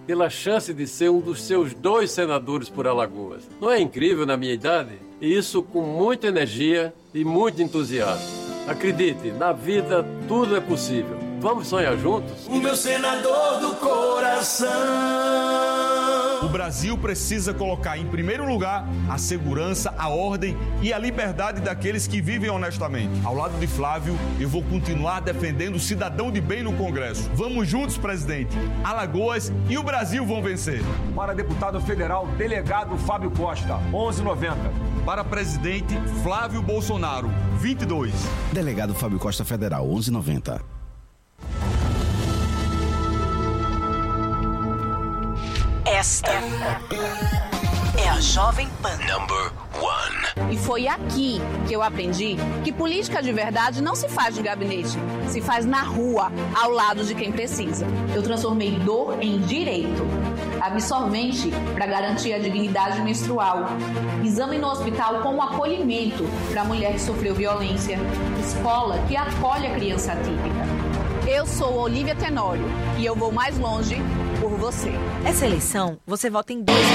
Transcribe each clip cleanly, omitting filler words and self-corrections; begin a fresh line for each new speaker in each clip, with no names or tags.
pela chance de ser um dos seus 2 senadores por Alagoas. Não é incrível na minha idade? E isso com muita energia e muito entusiasmo. Acredite, na vida tudo é possível. Vamos sonhar juntos?
O meu senador do coração.
O Brasil precisa colocar em primeiro lugar a segurança, a ordem e a liberdade daqueles que vivem honestamente. Ao lado de Flávio, eu vou continuar defendendo o cidadão de bem no Congresso. Vamos juntos, presidente. Alagoas e o Brasil vão vencer.
Para deputado federal, delegado Fábio Costa, 11,90.
Para presidente, Flávio Bolsonaro, 22.
Delegado Fábio Costa Federal, 11,90.
Esta é a Jovem Pan.
Number 1.
E foi aqui que eu aprendi que política de verdade não se faz de gabinete, se faz na rua, ao lado de quem precisa. Eu transformei dor em direito. Absorvente para garantir a dignidade menstrual. Exame no hospital com acolhimento para a mulher que sofreu violência. Escola que acolhe a criança atípica. Eu sou Olívia Tenório e eu vou mais longe por você.
Essa eleição, você vota em 2.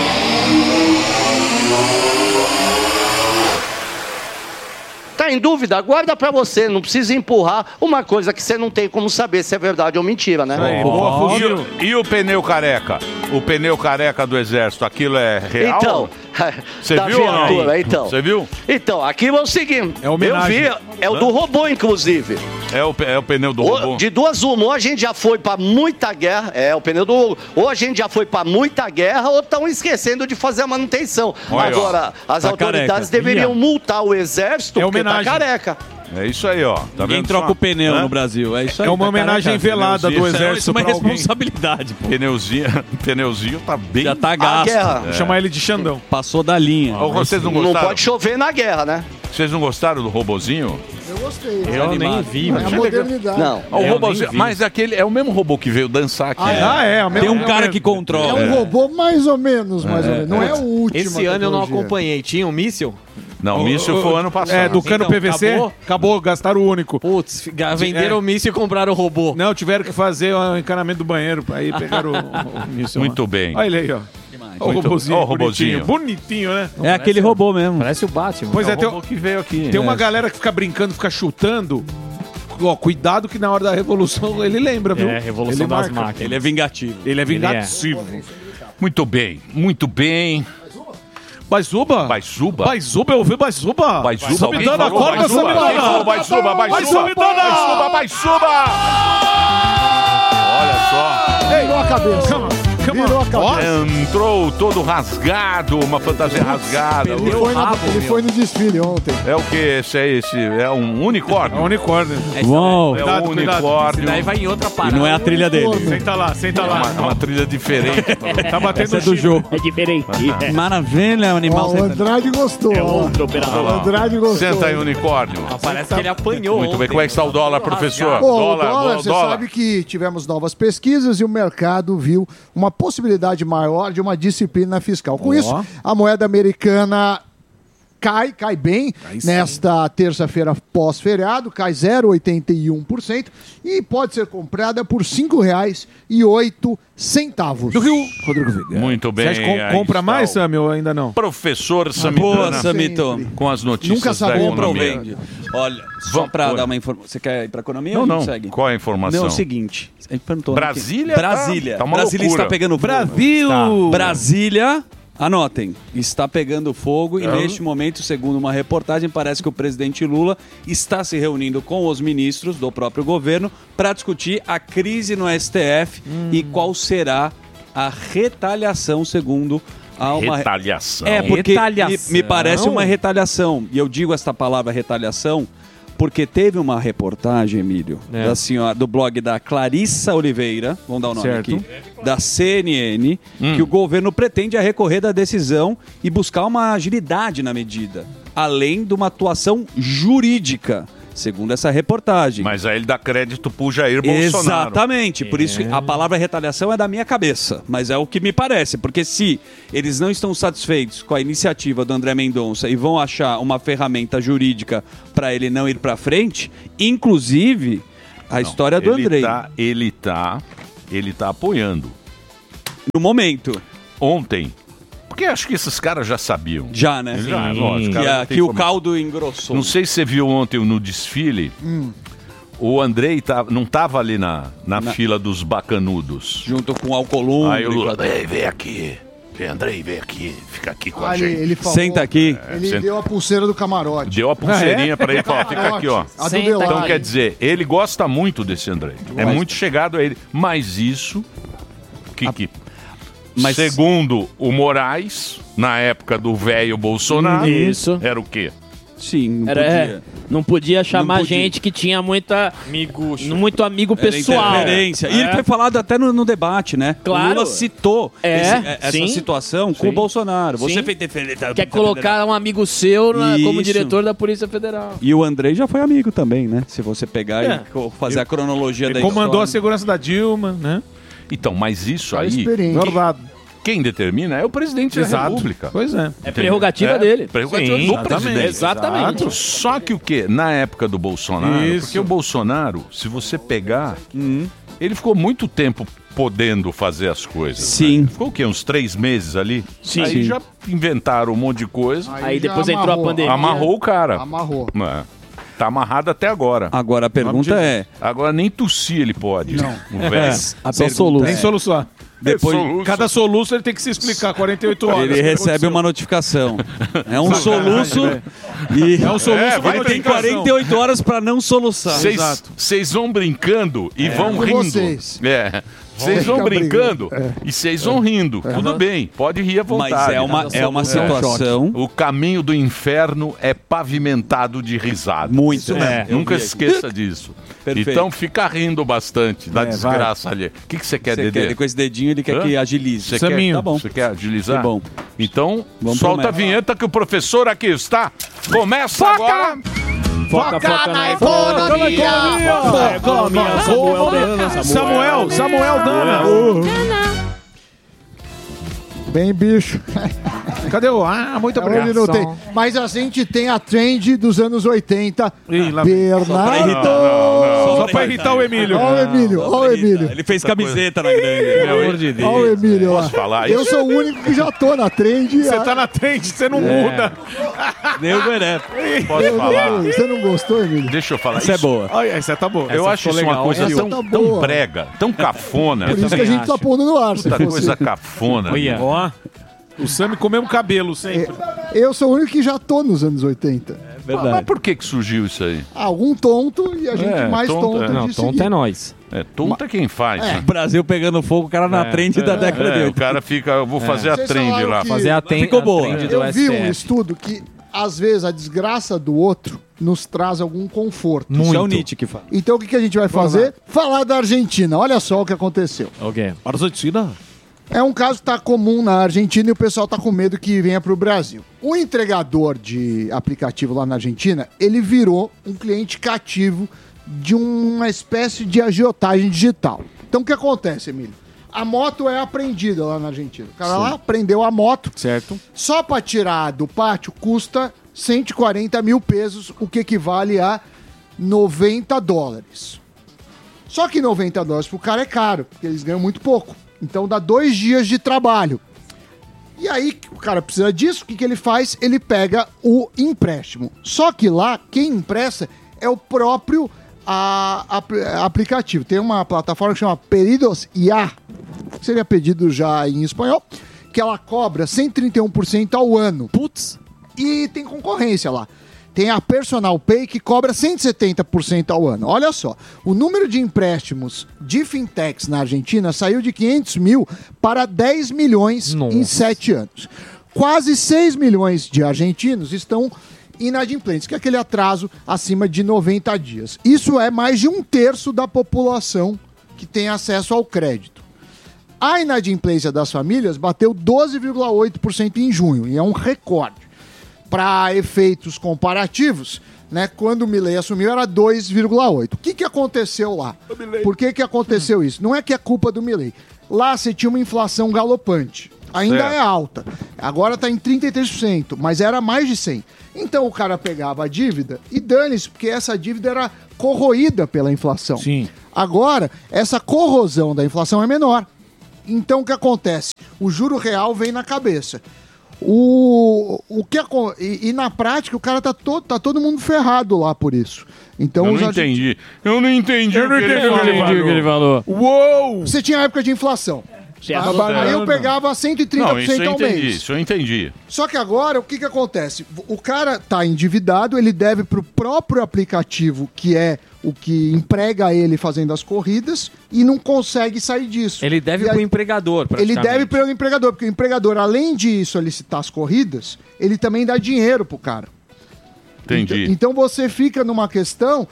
Tá em dúvida? Guarda pra você, não precisa empurrar uma coisa que você não tem como saber se é verdade ou mentira, né?
E o pneu careca? O pneu careca do Exército, aquilo é real?
Então,
você
da
viu ou
viatura,
não?
então.
Você viu?
Então, aquilo é o seguinte, eu vi, é o do robô, inclusive.
É o pneu do robô?
De duas uma, ou a gente já foi pra muita guerra, o pneu do robô, ou a gente já foi pra muita guerra, ou estão esquecendo de fazer a manutenção.
Olha,
agora, as autoridades deveriam multar o Exército porque tá careca.
É isso aí, ó. Tá
Ninguém
vendo
troca
só?
o pneu no Brasil. É isso aí.
É uma homenagem velada do Exército.
Isso é uma
pra alguém.
responsabilidade, pô.
Pneuzinho tá bem...
Já tá gasto.
guerra.
Chamar ele de Xandão.
Passou da linha.
Ou vocês não
Não
gostaram?
pode chover na guerra, né?
Vocês não gostaram do robozinho?
Eu gostei.
Eu nem vi,
É
mano.
a modernidade.
Não.
O robozinho, mas aquele é o mesmo robô que veio dançar aqui.
Tem um cara que controla.
É um robô mais ou menos, Não é o último.
Esse ano eu não acompanhei. Tinha um míssil?
Não, o míssil foi o ano passado.
É, do cano
Então,
PVC, acabou, gastaram o único.
Putz, venderam o míssil e compraram o robô.
Não, tiveram que fazer o encanamento do banheiro, aí pegaram o míssil.
Muito bem.
Olha ele aí, ó. Ó o
Muito-
robozinho,
ó o robozinho.
bonitinho, né?
É aquele robô mesmo.
Parece o Batman.
Pois é,
o
tem,
robô que veio aqui.
tem uma galera que fica brincando, fica chutando. Ó, cuidado que na hora da revolução ele lembra, viu?
É, Revolução
ele
das
marca.
Máquinas.
Ele é vingativo.
Ele é vingativo.
Muito bem, muito bem.
Baizuba?
Baizuba?
Baizuba, eu ouvi Baizuba.
Baizuba,
Samidana,
alguém falou
acorda,
Baizuba? Quem
Samidana.
falou Baizuba? Baizuba, Baizuba. Olha só.
Virou a cabeça. Virou a cabeça.
Entrou todo rasgado, uma fantasia rasgada.
Ele foi no desfile ontem.
É o que esse é esse? É um unicórnio.
É um unicórnio.
Uau.
É um unicórnio.
Daí vai em outra
E
parada.
não é a trilha dele.
Senta lá, senta lá.
É uma trilha diferente.
Tá batendo
Essa é
o
do
chifre.
jogo.
É diferente.
Maravilha, o animal.
Ó, o Andrade gostou.
É
ó.
outro operador.
O Andrade gostou.
Senta aí, unicórnio.
Parece que ele apanhou.
Muito bem. Como é que está o dólar, professor?
Pô, o dólar, você sabe que tivemos novas pesquisas e o mercado viu uma possibilidade maior de uma disciplina fiscal. Com isso, a moeda americana cai bem nesta terça-feira pós-feriado, cai 0,81% e pode ser comprada por R$ 5,08.
Do Rio, Rodrigo Viga.
Muito bem.
Você acha que
aí
compra
está
mais,
o
Sammy, ou ainda não?
Professor Samidana.
Boa, Samito.
Com as notícias
Nunca
da
sabe
Compra ou
economia.
vende? Olha, só pra dar uma informação. Você quer ir pra economia ou
Não.
segue?
Qual é a informação?
Não, é o seguinte. A gente perguntou.
Brasília
Brasília.
tá uma
Brasília
loucura.
está pegando fogo.
Brasil!
Tá. Brasília, anotem, está pegando fogo e neste momento, segundo uma reportagem, parece que o presidente Lula está se reunindo com os ministros do próprio governo para discutir a crise no STF e qual será a retaliação, segundo a uma...
Retaliação.
É, porque
Retaliação?
me parece uma retaliação. E eu digo esta palavra retaliação porque teve uma reportagem, Emílio, da senhora, do blog da Clarissa Oliveira, vamos dar o nome aqui, da CNN, que o governo pretende recorrer da decisão e buscar uma agilidade na medida, além de uma atuação jurídica. Segundo essa reportagem.
Mas aí ele dá crédito pro Jair Bolsonaro.
Exatamente, por isso a palavra retaliação é da minha cabeça, mas é o que me parece, porque se eles não estão satisfeitos com a iniciativa do André Mendonça e vão achar uma ferramenta jurídica para ele não ir para frente, inclusive a história do Andrei.
Ele tá apoiando.
No momento.
Ontem. Porque acho que esses caras já sabiam.
Já, né?
Já, lógico.
Que o caldo engrossou.
Não sei se você viu ontem no desfile. O Andrei não tava ali na fila dos bacanudos.
Junto com o Alcolumbre.
Aí o Lula, vem aqui. Andrei, vem aqui. Fica aqui com a gente.
Ele falou,
Senta aqui.
Ele deu a pulseira do camarote.
Deu a pulseirinha pra ele e falou, fica aqui, ó.
A do Delari.
Então quer dizer, ele gosta muito desse Andrei. É muito chegado a ele. Mas isso...
Mas...
Segundo o Moraes, na época do velho Bolsonaro, era o quê?
Sim, não
podia. Não podia chamar gente que tinha muito amigo pessoal.
Interferência. E ele foi falado até no debate, né?
Claro.
O Lula citou essa
sim.
situação com o Bolsonaro. Você
Sim.
fez interferência.
Quer colocar um amigo seu como diretor da Polícia Federal.
E o Andrei já foi amigo também, né? Se você pegar e fazer a cronologia da história.
Comandou a segurança da Dilma, né?
Então, mas isso aí...
Verdade.
Quem determina é o presidente da República.
Pois é.
É prerrogativa dele.
Prerrogativa
Sim,
do
exatamente.
presidente.
Exatamente.
Só que o quê? Na época do Bolsonaro, porque o Bolsonaro, se você pegar, ele ficou muito tempo podendo fazer as coisas.
Sim.
Né? Ficou o quê? Uns 3 meses ali?
Sim.
Aí já inventaram um monte de coisa.
Aí depois entrou a pandemia.
Amarrou o cara.
Amarrou.
Tá amarrado até agora.
Agora a pergunta é...
Agora nem tossir ele pode. Não. O velho.
Só soluço.
Nem soluçar.
Depois,
cada soluço ele tem que se explicar 48 horas.
Ele recebe uma notificação. É um soluço e
é um soluço
ele tem 48 horas para não soluçar.
Vocês vão brincando e vão rindo. Vocês vão brincando e vocês vão rindo. Tudo bem, pode rir à vontade.
Mas é uma situação...
O caminho do inferno é pavimentado de risada.
Muito,
né? Nunca se esqueça disso.
Perfeito.
Então fica rindo bastante da desgraça ali. O que você quer, Dedê?
Com esse dedinho ele quer que agilize.
Você quer, tá bom. Você quer agilizar?
Tá bom.
Então, solta a vinheta que o professor aqui está. Começa agora!
Foca na economia.
Samuel Dana.
Bem, bicho.
Cadê o... muito obrigado.
Ele não tem. Mas a gente tem a trend dos anos 80. Bernardo.
Só pra irritar o Emílio.
Olha o Emílio.
Ele fez camiseta na grande.
Pelo amor de Deus.
Olha o Emílio.
Posso falar
Eu
isso?
sou o único que já tô na trend.
Você tá na trend, você não muda.
Deu Gueré.
Posso falar?
Você não gostou, Emílio?
Deixa eu falar.
Essa é boa.
Olha, essa tá boa.
Eu acho isso uma coisa tão brega, tão cafona.
Por isso que a gente tá pondo no ar.
Puta coisa cafona.
Ó, o Sami comeu um cabelo sempre.
Eu sou o único que já tô nos anos 80.
Mas por que surgiu isso aí?
Algum tonto e a gente mais tonto.
Não, tonto é nós.
Tonto é quem faz. Né?
O Brasil pegando fogo, o cara na trend da década dele.
O cara fica, eu vou fazer a trend lá.
Fazer a trend.
Ficou boa.
Eu vi um estudo que, às vezes, a desgraça do outro nos traz algum conforto.
Isso é o Nietzsche que fala.
Então, o que a gente vai fazer? Falar da Argentina. Olha só o que aconteceu.
Ok.
Argentina?
É um caso que está comum na Argentina e o pessoal está com medo que venha para o Brasil. O entregador de aplicativo lá na Argentina, ele virou um cliente cativo de uma espécie de agiotagem digital. Então, o que acontece, Emílio? A moto é apreendida lá na Argentina. O cara lá prendeu a moto.
Certo.
Só para tirar do pátio custa 140 mil pesos, o que equivale a $90. Só que $90 pro cara é caro, porque eles ganham muito pouco. Então dá 2 dias de trabalho. E aí o cara precisa disso, o que ele faz? Ele pega o empréstimo. Só que lá, quem empresta é o próprio aplicativo. Tem uma plataforma que chama Pedidos Ya, que seria pedido já em espanhol, que ela cobra 131% ao ano.
Putz!
E tem concorrência lá. Tem a Personal Pay, que cobra 170% ao ano. Olha só, o número de empréstimos de fintechs na Argentina saiu de 500 mil para 10 milhões em 7 anos. Quase 6 milhões de argentinos estão inadimplentes, que é aquele atraso acima de 90 dias. Isso é mais de 1/3 da população que tem acesso ao crédito. A inadimplência das famílias bateu 12,8% em junho, e é um recorde. Para efeitos comparativos, né, quando o Milei assumiu era 2,8%. O que aconteceu lá? Por que aconteceu isso? Não é que é culpa do Milei. Lá você tinha uma inflação galopante. Ainda é alta. Agora está em 33%, mas era mais de 100%. Então o cara pegava a dívida e dane-se, porque essa dívida era corroída pela inflação.
Sim.
Agora, essa corrosão da inflação é menor. Então o que acontece? O juro real vem na cabeça. E na prática o cara tá todo mundo ferrado lá por isso. Então,
Eu não entendi o que ele
falou.
Uou!
Você tinha época de inflação. Aí eu pegava 130% ao mês.
Isso eu entendi.
Só que agora, o que acontece? O cara tá endividado, ele deve pro próprio aplicativo, que é o que emprega ele fazendo as corridas, e não consegue sair disso.
Ele deve pro empregador,
Ele deve pro empregador, porque o empregador, além de solicitar as corridas, ele também dá dinheiro pro cara.
Entendi.
Então você fica numa questão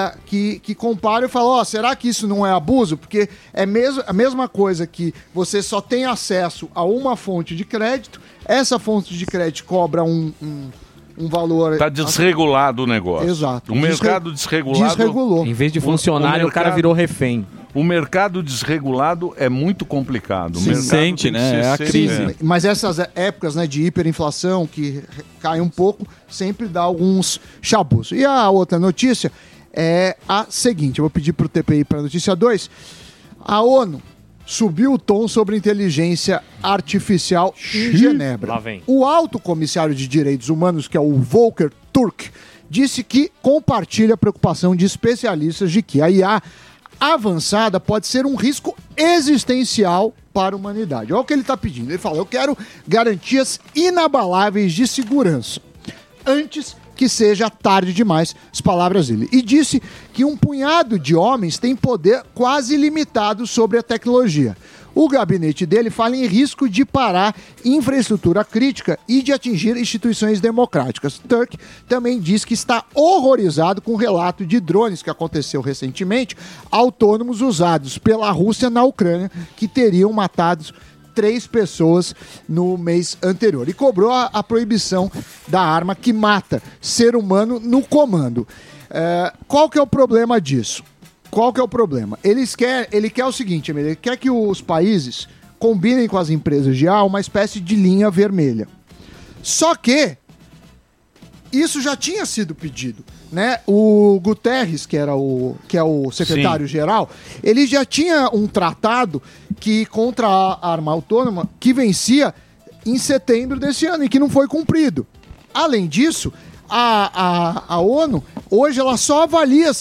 que compara e fala, será que isso não é abuso? Porque é a mesma coisa que você só tem acesso a uma fonte de crédito, essa fonte de crédito cobra um valor...
Está desregulado o negócio.
Exato.
O mercado desregulado...
Desregulou.
Em vez de funcionário, o cara virou refém.
O mercado desregulado é muito complicado.
Se sente, né? É a crise.
Mas essas épocas, né, de hiperinflação, que cai um pouco, sempre dá alguns chabus. E a outra notícia é a seguinte, eu vou pedir para o TPI para a notícia 2. A ONU subiu o tom sobre inteligência artificial em Genebra.
Lá vem.
O alto comissário de direitos humanos, que é o Volker Turk, disse que compartilha a preocupação de especialistas de que a IA avançada pode ser um risco existencial para a humanidade. Olha o que ele está pedindo. Ele fala, eu quero garantias inabaláveis de segurança. Antes que seja tarde demais, as palavras dele. E disse que um punhado de homens tem poder quase ilimitado sobre a tecnologia. O gabinete dele fala em risco de parar infraestrutura crítica e de atingir instituições democráticas. Turk também diz que está horrorizado com o relato de drones que aconteceu recentemente, autônomos usados pela Rússia na Ucrânia, que teriam matado 3 pessoas no mês anterior. E cobrou a proibição da arma que mata ser humano no comando. Qual que é o problema disso? Qual que é o problema? Ele quer o seguinte, ele quer que os países combinem com as empresas de IA uma espécie de linha vermelha. Só que isso já tinha sido pedido, né? O Guterres, que é o secretário-geral, ele já tinha um tratado contra a arma autônoma que vencia em setembro desse ano e que não foi cumprido. Além disso, a ONU, hoje, ela só avalia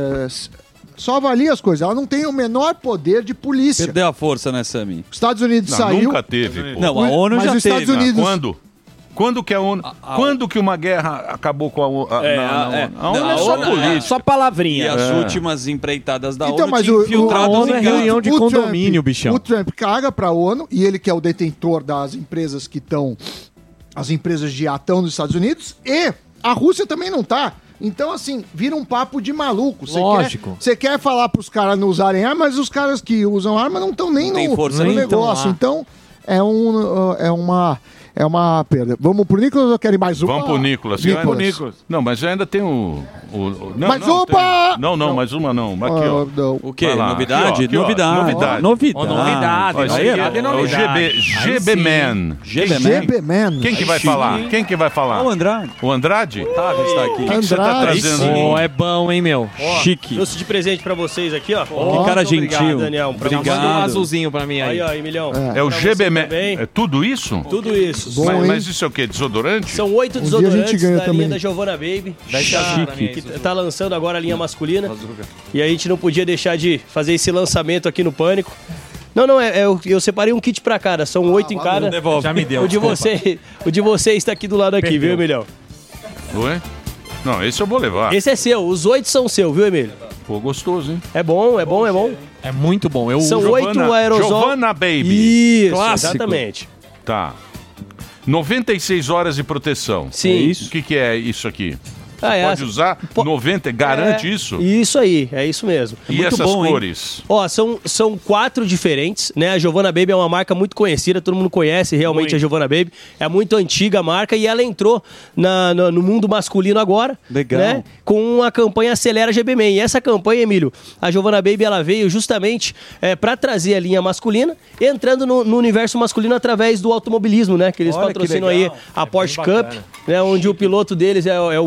as coisas. Ela não tem o menor poder de polícia.
Perdeu a força, né, Sami?
Os Estados Unidos saiu...
Nunca teve.
Não, a ONU
mas
já
os Estados
teve.
Unidos...
Quando que a ONU... Quando que uma guerra acabou com a ONU? A ONU é só política.
Só palavrinha.
E as últimas empreitadas da
então,
ONU
mas
tinham infiltrados
a ONU é reunião de condomínio, bichão.
O Trump caga pra ONU, e ele que é o detentor das empresas que estão... As empresas de IA estão nos Estados Unidos, e a Rússia também não tá. Então, assim, vira um papo de maluco.
Lógico.
Você quer falar pros caras não usarem arma, mas os caras que usam arma não estão nem no negócio. Então, é uma perda. Vamos pro Nicolas ou querem mais uma?
Vamos pro Nicolas.
Nicolas.
Não, mas ainda tem
Mais uma!
Não, mais uma não. Aqui, ó.
O quê?
Vai lá.
Novidade?
Aqui, ó.
Novidade.
Novidade.
Ó, esse aqui é o GB-Man.
GB-Man.
Quem que vai falar? Quem que vai falar?
O Andrade.
O Andrade?
Otávio está aqui.
O que você tá trazendo?
É bom, hein, meu?
Chique.
Trouxe de presente pra vocês aqui, ó.
Que cara gentil.
Obrigado, Daniel.
Obrigado.
Um azulzinho pra mim aí.
Aí, ó, Emilhão.
É o GB-Man. É tudo isso?
Tudo isso.
Bom,
Mas isso é o quê? Desodorante?
São 8
dia a gente
desodorantes
ganha
da
também.
linha da Giovanna Baby. Que tá lançando agora a linha masculina. E a gente não podia deixar de fazer esse lançamento aqui no Pânico. Não, eu separei um kit pra cada. São 8 em cada.
Devolve.
Já me deu.
O de você está aqui do lado aqui, viu, Emilhão?
Ué? Não, esse eu vou levar.
Esse é seu. Os 8 são seu, viu, Emílio?
Pô, gostoso, hein?
É bom.
É muito bom.
São 8 aerosol.
Giovanna Baby.
Isso,
Clássico.
exatamente.
Tá. 96 horas de proteção.
Sim.
É isso? O que é isso aqui? Pode usar 90, garante isso?
Isso aí, é isso mesmo.
E
muito
essas
bom,
cores?
Ó, são 4 diferentes, né? A Giovanna Baby é uma marca muito conhecida, todo mundo conhece realmente a Giovanna Baby. É muito antiga a marca e ela entrou no mundo masculino agora.
Legal.
Né? Com a campanha Acelera GB-Man. E essa campanha, Emílio, a Giovanna Baby, ela veio justamente para trazer a linha masculina, entrando no universo masculino através do automobilismo, né? Que eles patrocinam aí a Porsche Cup, né? Onde o piloto deles é o Will Sérgio,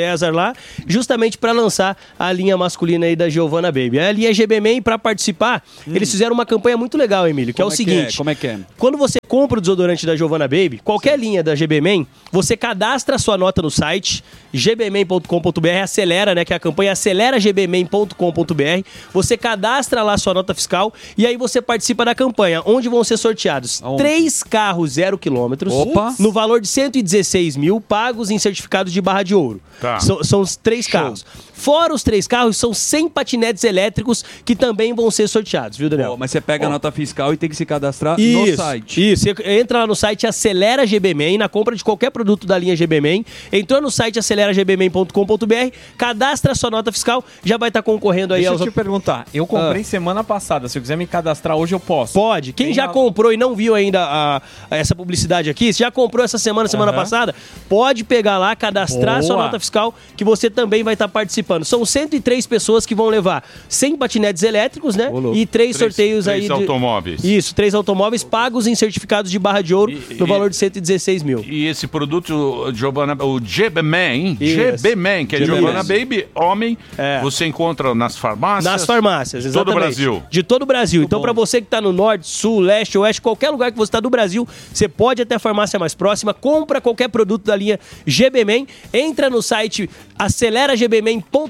César lá, justamente para lançar a linha masculina aí da Giovanna Baby. A linha GB Man, para participar, eles fizeram uma campanha muito legal, Emílio, que é o seguinte.
Como é que é?
Quando você compra o desodorante da Giovanna Baby, qualquer linha da GB Man, você cadastra a sua nota no site gbman.com.br, acelera, né, que é a campanha aceleragbman.com.br. Você cadastra lá a sua nota fiscal e aí você participa da campanha, onde vão ser sorteados 3 carros 0 quilômetros no valor de 116 mil, pagos em certificados de barra de ouro.
Tá.
São os 3 carros. Fora os 3 carros, são 100 patinetes elétricos que também vão ser sorteados, viu, Daniel?
Mas você pega a nota fiscal e tem que se cadastrar no site.
Isso, entra lá no site Acelera GBman, na compra de qualquer produto da linha GBman, entrou no site aceleragbman.com.br, cadastra a sua nota fiscal, já vai estar concorrendo aí
Deixa
aos...
eu te perguntar, eu comprei semana passada, se eu quiser me cadastrar hoje eu posso?
Pode. Quem já comprou e não viu ainda essa publicidade aqui, se já comprou essa semana passada, pode pegar lá, cadastrar a sua nota fiscal, que você também vai estar participando. São 103 pessoas que vão levar 100 patinetes elétricos, né? E 3 sorteios aí.
3 automóveis.
Isso, 3 automóveis pagos em certificados de barra de ouro no valor de 116 mil.
E esse produto, Giovanna, o GB-Man, que é Giovanna Baby, homem, você encontra nas farmácias?
Nas farmácias, exatamente.
Todo o Brasil.
De todo o Brasil. Então, para você que está no norte, sul, leste, oeste, qualquer lugar que você está do Brasil, você pode ir até a farmácia mais próxima, compra qualquer produto da linha GB-Man, entra no site aceleragbman.com.br,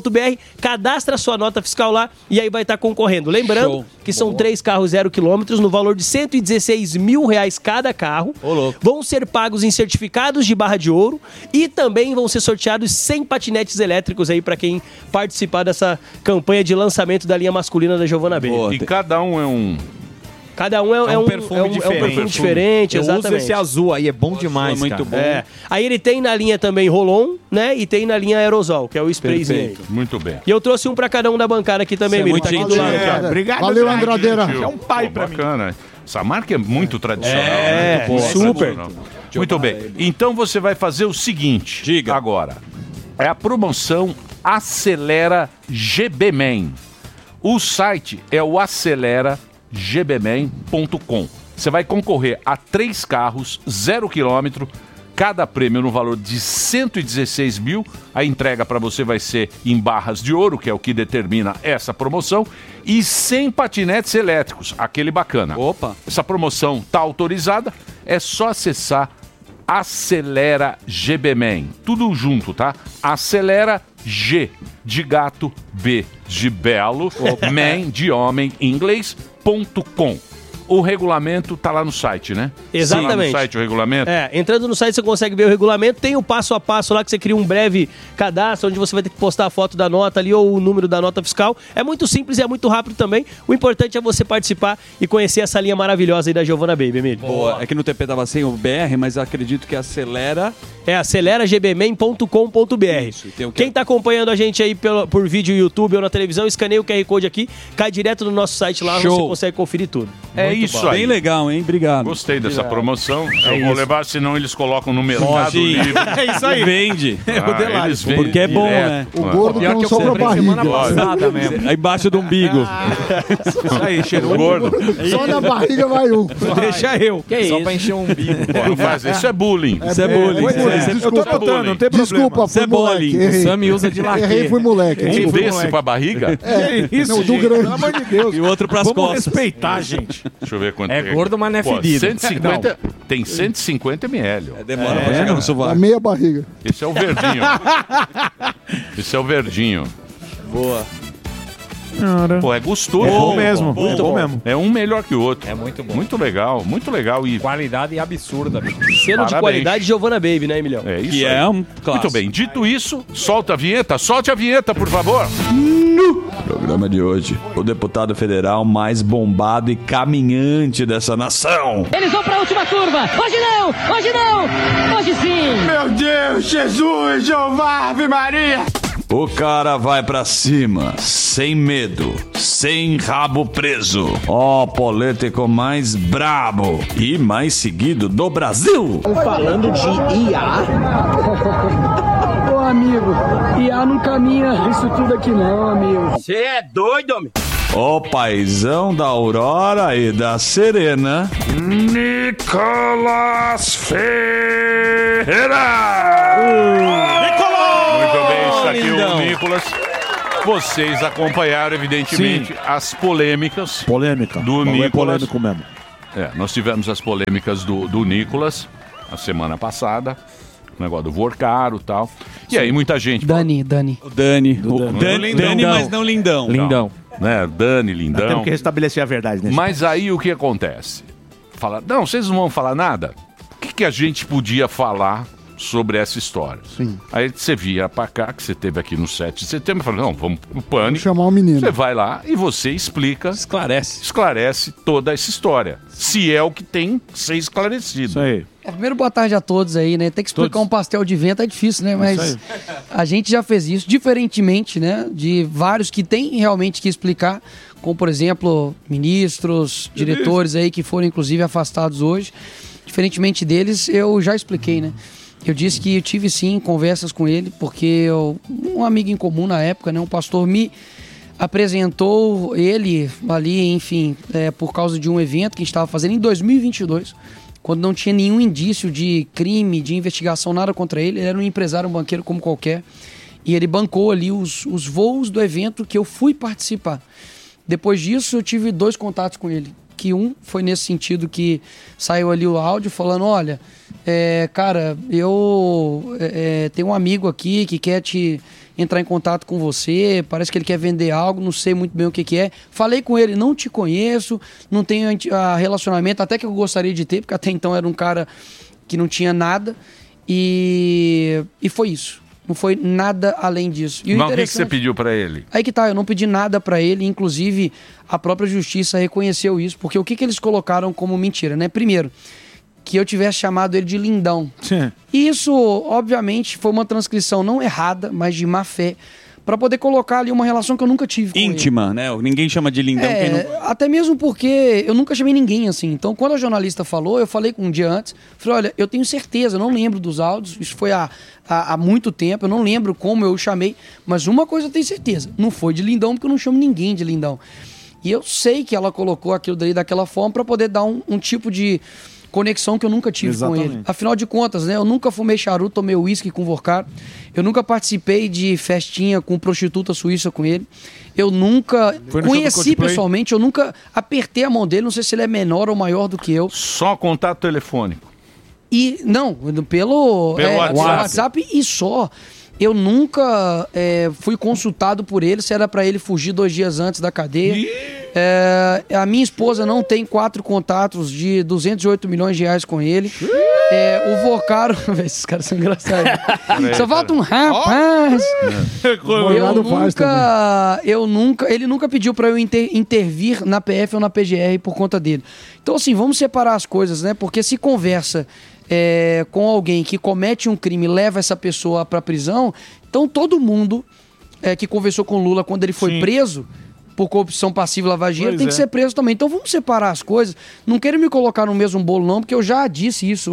cadastra sua nota fiscal lá e aí vai estar concorrendo. Lembrando que são 3 carros 0 quilômetros no valor de 116 mil reais cada carro. Vão ser pagos em certificados de barra de ouro e também vão ser sorteados 100 patinetes elétricos aí para quem participar dessa campanha de lançamento da linha masculina da Giovanna Baby.
E cada um é um...
Cada um é um perfume diferente,
eu
exatamente.
uso esse azul aí, é bom demais,
muito
cara.
bom. Aí ele tem na linha também Rolon, né? E tem na linha Aerosol, que é o sprayzinho aí.
Muito bem.
E eu trouxe um pra cada um da bancada aqui também, Miro. Tá aqui do lado, aqui, ó.
Obrigado, valeu, Andradeira.
É um pai pra mim.
Bacana. Essa marca é muito tradicional.
Super.
Muito bem. Então você vai fazer o seguinte. Diga. Agora. É a promoção Acelera GBman. O site é o aceleragbman.com. Você vai concorrer a 3 carros, 0 quilômetro, cada prêmio no valor de 116 mil. A entrega para você vai ser em barras de ouro, que é o que determina essa promoção, e 100 patinetes elétricos, aquele bacana. Essa promoção está autorizada, é só acessar Acelera GBman. Tudo junto, tá? Acelera G de gato, B de belo, man de homem em inglês.com. O regulamento tá lá no site, né?
Exatamente.
Tá lá no site o regulamento?
Entrando no site você consegue ver o regulamento, tem o passo a passo lá que você cria um breve cadastro, onde você vai ter que postar a foto da nota ali ou o número da nota fiscal. É muito simples e é muito rápido também. O importante é você participar e conhecer essa linha maravilhosa aí da Giovanna Baby, Emílio.
Boa. É que no TP tava sem o BR, mas acredito que acelera...
É aceleragbman.com.br. Quem tá acompanhando a gente aí por vídeo no YouTube ou na televisão, escaneia o QR Code aqui, cai direto no nosso site lá, você consegue conferir tudo.
É
Muito
isso
bom.
aí.
Bem legal, hein? Obrigado.
Gostei dessa
Obrigado.
promoção.
É
Eu vou
isso.
levar, senão eles colocam no Mercado Livre.
É isso aí. Vende.
Eles vendem
Porque é bom,
direto.
né?
O gordo que não sobra barriga.
Aí embaixo do umbigo.
Isso aí, cheiro
gordo.
Só na barriga vai um.
Deixa eu.
Que
Só
isso?
pra encher o umbigo.
Pô, não faz, isso é bullying.
Isso é bullying.
Eu tô notando, não tem problema.
Desculpa, fui moleque.
O Sami usa de laque.
Errei, fui moleque.
Um
Desculpa.
desse pra barriga?
É,
isso,
não, do
gente,
grande.
pelo amor de Deus.
E o outro pras
Vamos
costas.
respeitar, gente.
Deixa eu ver quanto
É gordo, mas não é fedido.
150, tem 150 ml. ó.
Demora pra chegar no
A
sovaco.
meia barriga.
Esse é o verdinho. Esse é o verdinho.
Boa.
Pô, é gostoso.
É bom mesmo.
Muito
É bom
bom.
mesmo.
É um melhor que o outro.
É muito bom.
Muito legal, muito legal. E
Qualidade absurda, bicho.
Selo de
Parabéns.
qualidade Giovanna Baby, né, Emilhão?
é isso
Que
aí.
é um
Muito
clássico.
bem. Dito isso, solta a vinheta. Solte a vinheta, por favor.
Programa de hoje, o deputado federal mais bombado e caminhante dessa nação.
Eles vão pra última curva. Hoje não, hoje não, hoje sim.
Meu Deus, Jesus, Jeová, Ave Maria.
O cara vai pra cima, sem medo, sem rabo preso. Ó, político mais brabo e mais seguido do Brasil.
Falando de IA. Ô amigo, IA não caminha isso tudo aqui não, amigo.
Você é doido, homem?
O paizão da Aurora e da Serena, Nicolas Ferreira.
Muito Vocês acompanharam, evidentemente, as polêmicas.
Polêmica.
Do
Não é
Nicolas.
polêmico mesmo.
Nós tivemos as polêmicas do Nicolas a semana passada. O negócio do Vorcaro e tal. E aí muita gente...
Dani.
Dani, mas não Lindão.
Lindão. Né? Dani, Lindão.
Nós temos que restabelecer a verdade, né?
Mas aí o que acontece? Fala, não, vocês não vão falar nada? O que a gente podia falar sobre essa história?
Sim.
Aí você via pra cá, que você teve aqui no 7 de setembro, e falou, não, vamos pro Pânico.
Vamos chamar o menino.
Você vai lá e você explica... Esclarece toda essa história. Se é o que tem que ser esclarecido. Isso
aí.
Primeiro, boa tarde a todos aí, né? Tem que explicar um pastel de vento é difícil, né? Mas a gente já fez isso, diferentemente, né? De vários que tem realmente que explicar, como, por exemplo, ministros, diretores aí que foram, inclusive, afastados hoje. Diferentemente deles, eu já expliquei, né? Eu disse que eu tive, sim, conversas com ele, porque um amigo em comum na época, né? Um pastor me apresentou ele ali, enfim, por causa de um evento que a gente estava fazendo em 2022, quando não tinha nenhum indício de crime, de investigação, nada contra ele. Ele era um empresário, um banqueiro como qualquer. E ele bancou ali os voos do evento que eu fui participar. Depois disso, eu tive 2 contatos com ele. Que um foi nesse sentido que saiu ali o áudio falando, olha, cara, eu tenho um amigo aqui que quer entrar em contato com você, parece que ele quer vender algo, não sei muito bem o que é. Falei com ele, não te conheço, não tenho relacionamento, até que eu gostaria de ter, porque até então era um cara que não tinha nada, e foi isso. Não foi nada além disso. E
mas o que você pediu pra ele?
Aí que tá, eu não pedi nada pra ele, inclusive a própria justiça reconheceu isso, porque o que eles colocaram como mentira, né? Primeiro, que eu tivesse chamado ele de lindão.
Sim.
E isso, obviamente, foi uma transcrição não errada, mas de má fé, pra poder colocar ali uma relação que eu nunca tive com
íntima, né? Ninguém chama de lindão. Quem não...
Até mesmo porque eu nunca chamei ninguém assim. Então, quando a jornalista falou, eu falei um dia antes, falei, olha, eu tenho certeza, eu não lembro dos áudios, isso foi há muito tempo, eu não lembro como eu chamei, mas uma coisa eu tenho certeza, não foi de lindão, porque eu não chamo ninguém de lindão. E eu sei que ela colocou aquilo daí daquela forma pra poder dar um tipo de conexão que eu nunca tive com ele. Afinal de contas, né? Eu nunca fumei charuto, tomei uísque com Vorcaro. Eu nunca participei de festinha com prostituta suíça com ele. Eu nunca conheci pessoalmente, eu nunca apertei a mão dele. Não sei se ele é menor ou maior do que eu.
Só contato telefônico?
E não, pelo WhatsApp e só. Eu nunca fui consultado por ele se era pra ele fugir 2 dias antes da cadeia. A minha esposa não tem 4 contatos de 208 milhões de reais com ele. O Vorcaro... Esses caras são engraçados. Só falta um rapaz. Ele nunca pediu pra eu intervir na PF ou na PGR por conta dele. Então, assim, vamos separar as coisas, né? Porque se conversa... com alguém que comete um crime e leva essa pessoa para prisão, então todo mundo que conversou com Lula quando ele foi preso por corrupção passiva e lavagem de dinheiro tem que ser preso também. Então vamos separar as coisas. Não quero me colocar no mesmo bolo não, porque eu já disse isso,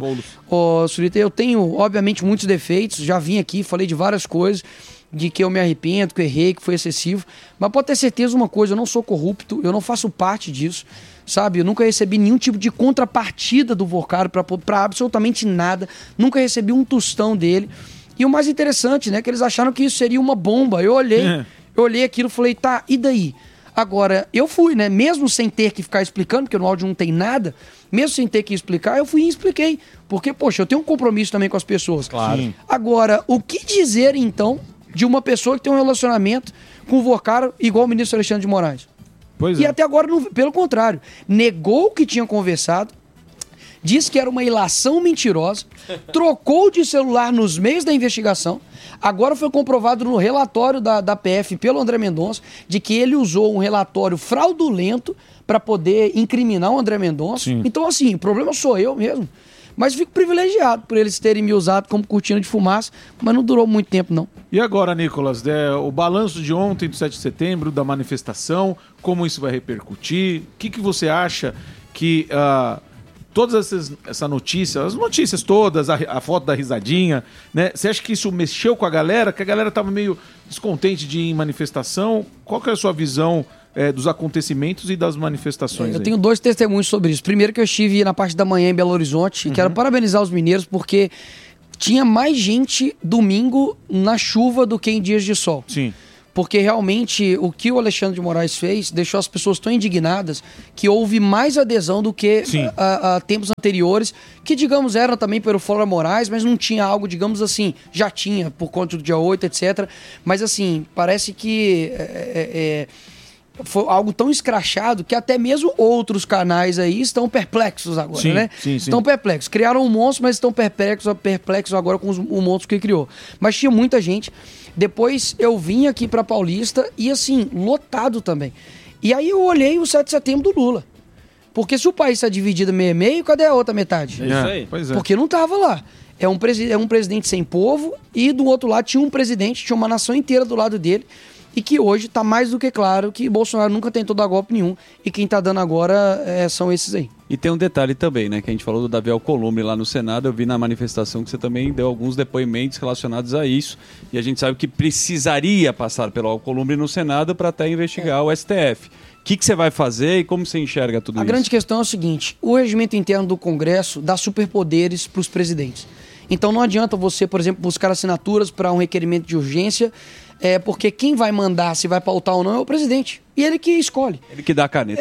Surita. Eu tenho, obviamente, muitos defeitos, já vim aqui, falei de várias coisas, de que eu me arrependo, que eu errei, que foi excessivo, mas pode ter certeza uma coisa, eu não sou corrupto, eu não faço parte disso, sabe? Eu nunca recebi nenhum tipo de contrapartida do Vorcaro pra absolutamente nada, nunca recebi um tostão dele, e o mais interessante, né, que eles acharam que isso seria uma bomba. Eu olhei aquilo e falei, tá, e daí? Agora, eu fui, né, mesmo sem ter que ficar explicando, porque no áudio não tem nada, mesmo sem ter que explicar, eu fui e expliquei, porque, poxa, eu tenho um compromisso também com as pessoas.
Claro. Sim.
Agora, o que dizer, então, de uma pessoa que tem um relacionamento com o Vorcaro igual o ministro Alexandre de Moraes? E até agora, pelo contrário, negou que tinha conversado, disse que era uma ilação mentirosa, trocou de celular nos meios da investigação, agora foi comprovado no relatório da PF pelo André Mendonça de que ele usou um relatório fraudulento para poder incriminar o André Mendonça. Sim. Então, assim, o problema sou eu mesmo. Mas fico privilegiado por eles terem me usado como cortina de fumaça, mas não durou muito tempo, não.
E agora, Nicolas, o balanço de ontem, do 7 de setembro, da manifestação, como isso vai repercutir? O que você acha que todas essa notícia, as notícias todas, a foto da risadinha, né? Você acha que isso mexeu com a galera? Que a galera estava meio descontente de ir em manifestação? Qual que é a sua visão dos acontecimentos e das manifestações?
Eu tenho 2 testemunhos sobre isso. Primeiro, que eu estive na parte da manhã em Belo Horizonte, e quero parabenizar os mineiros porque tinha mais gente domingo na chuva do que em dias de sol.
Sim.
porque realmente o que o Alexandre de Moraes fez deixou as pessoas tão indignadas que houve mais adesão do que a tempos anteriores, que, digamos, eram também pelo Flora Moraes, mas não tinha algo, digamos assim, já tinha por conta do dia 8, etc. Mas, assim, parece que foi algo tão escrachado que até mesmo outros canais aí estão perplexos agora, né? Estão perplexos. Criaram um monstro, mas estão perplexos agora com o monstro que criou. Mas tinha muita gente. Depois eu vim aqui pra Paulista e, assim, lotado também. E aí eu olhei o 7 de setembro do Lula. Porque se o país está dividido meio, cadê a outra metade?
É isso aí. Pois é.
Porque não tava lá. É um presidente sem povo e do outro lado tinha um presidente, tinha uma nação inteira do lado dele. E que hoje está mais do que claro que Bolsonaro nunca tentou dar golpe nenhum. E quem está dando agora são esses aí.
E tem um detalhe também, né? Que a gente falou do Davi Alcolumbre lá no Senado. Eu vi na manifestação que você também deu alguns depoimentos relacionados a isso. E a gente sabe que precisaria passar pelo Alcolumbre no Senado para até investigar o STF. O que você vai fazer e como você enxerga tudo isso?
A grande questão é o seguinte: o regimento interno do Congresso dá superpoderes para os presidentes. Então não adianta você, por exemplo, buscar assinaturas para um requerimento de urgência, porque quem vai mandar se vai pautar ou não é o presidente. E ele que escolhe.
Ele que dá a caneta.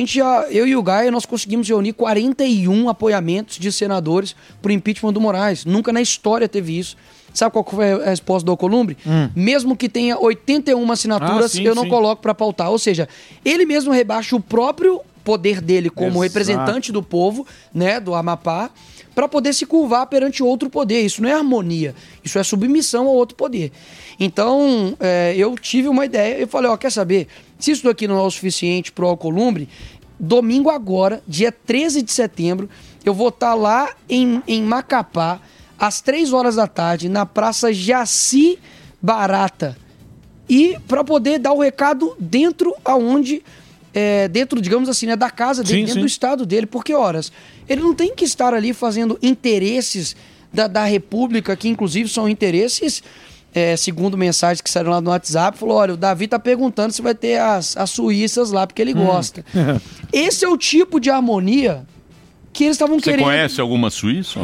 Eu e o Gaia, nós conseguimos reunir 41 apoiamentos de senadores pro impeachment do Moraes. Nunca na história teve isso. Sabe qual foi a resposta do Alcolumbre? Mesmo que tenha 81 assinaturas, eu não coloco para pautar. Ou seja, ele mesmo rebaixa o próprio poder dele como representante do povo, né, do Amapá, para poder se curvar perante outro poder. Isso não é harmonia, isso é submissão ao outro poder. Então, eu tive uma ideia, eu falei, quer saber? Se isso daqui não é o suficiente pro Alcolumbre, domingo agora, dia 13 de setembro, eu vou estar lá em Macapá, às 3 horas da tarde, na Praça Jaci Barata. E para poder dar o recado dentro aonde... dentro, digamos assim, né, da casa dele, dentro do estado dele. Porque, ele não tem que estar ali fazendo interesses da República, que inclusive são interesses, segundo mensagens que saíram lá no WhatsApp, falou, o Davi tá perguntando se vai ter as suíças lá, porque ele gosta. Esse é o tipo de harmonia que eles estavam querendo.
Você conhece alguma suíça?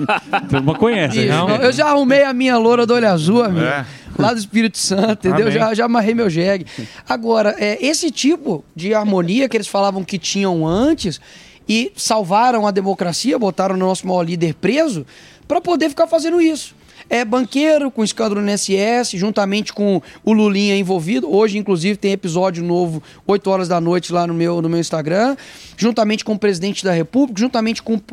Não conhece, não?
Eu já arrumei a minha loura do olho azul, amigo. Lá do Espírito Santo, entendeu? Já amarrei meu jegue. Agora, esse tipo de harmonia que eles falavam que tinham antes e salvaram a democracia, botaram o nosso maior líder preso para poder ficar fazendo isso. Banqueiro com escândalo no INSS, juntamente com o Lulinha envolvido. Hoje, inclusive, tem episódio novo, 8 horas da noite, lá no meu Instagram. Juntamente com o presidente da República, juntamente com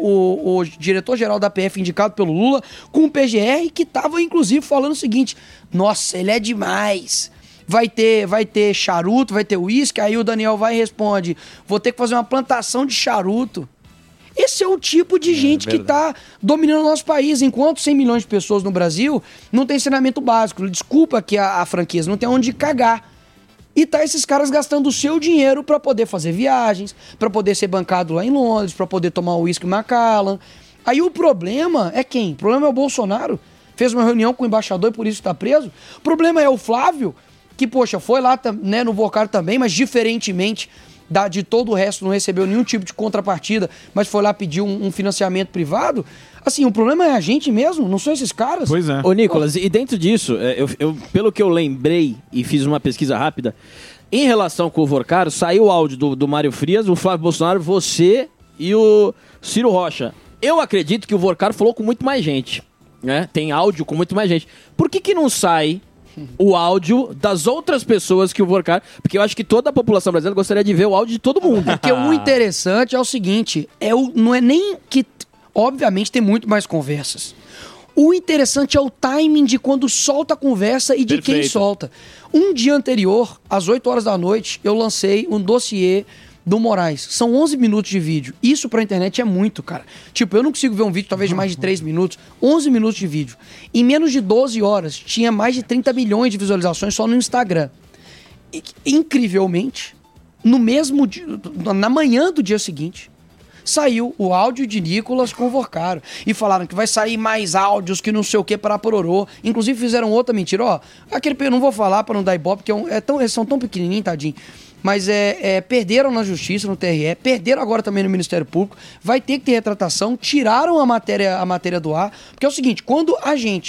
o diretor-geral da PF indicado pelo Lula, com o PGR, que estava, inclusive, falando o seguinte: nossa, ele é demais. Vai ter charuto, vai ter uísque. Aí o Daniel vai e responde: vou ter que fazer uma plantação de charuto. Esse é o tipo de gente que está dominando o nosso país. Enquanto 100 milhões de pessoas no Brasil não tem saneamento básico. Desculpa que a franqueza não tem onde cagar. E tá esses caras gastando o seu dinheiro para poder fazer viagens, para poder ser bancado lá em Londres, para poder tomar o uísque Macallan. Aí o problema é quem? O problema é o Bolsonaro. Fez uma reunião com o embaixador e por isso está preso. O problema é o Flávio, que, poxa, foi lá, né, no Vocar também, mas diferentemente de todo o resto, não recebeu nenhum tipo de contrapartida, mas foi lá pedir um financiamento privado. Assim, o problema é a gente mesmo, não são esses caras.
Pois é.
Ô, Nicolas, e dentro disso, pelo que eu lembrei e fiz uma pesquisa rápida, em relação com o Vorcaro, saiu o áudio do Mário Frias, o Flávio Bolsonaro, você e o Ciro Rocha. Eu acredito que o Vorcaro falou com muito mais gente, né? Tem áudio com muito mais gente. Por que não sai o áudio das outras pessoas que o Vorcaro... Porque eu acho que toda a população brasileira gostaria de ver o áudio de todo mundo.
Porque o interessante é o seguinte, não é nem que... Obviamente tem muito mais conversas. O interessante é o timing de quando solta a conversa e de quem solta. Um dia anterior, às 8 horas da noite, eu lancei um dossiê do Moraes. São 11 minutos de vídeo. Isso pra internet é muito, cara. Tipo, eu não consigo ver um vídeo talvez de mais de 3 minutos. 11 minutos de vídeo. Em menos de 12 horas, tinha mais de 30 milhões de visualizações só no Instagram. E, incrivelmente, no mesmo dia, na manhã do dia seguinte, saiu o áudio de Nicolas com o Vorcaro. E falaram que vai sair mais áudios que não sei o que para pororô. Inclusive fizeram outra mentira. Aquele eu não vou falar para não dar ibope, porque eles são tão pequenininhos, tadinho. Mas perderam na Justiça, no TRE, perderam agora também no Ministério Público, vai ter que ter retratação, tiraram a matéria do ar, porque é o seguinte, quando a gente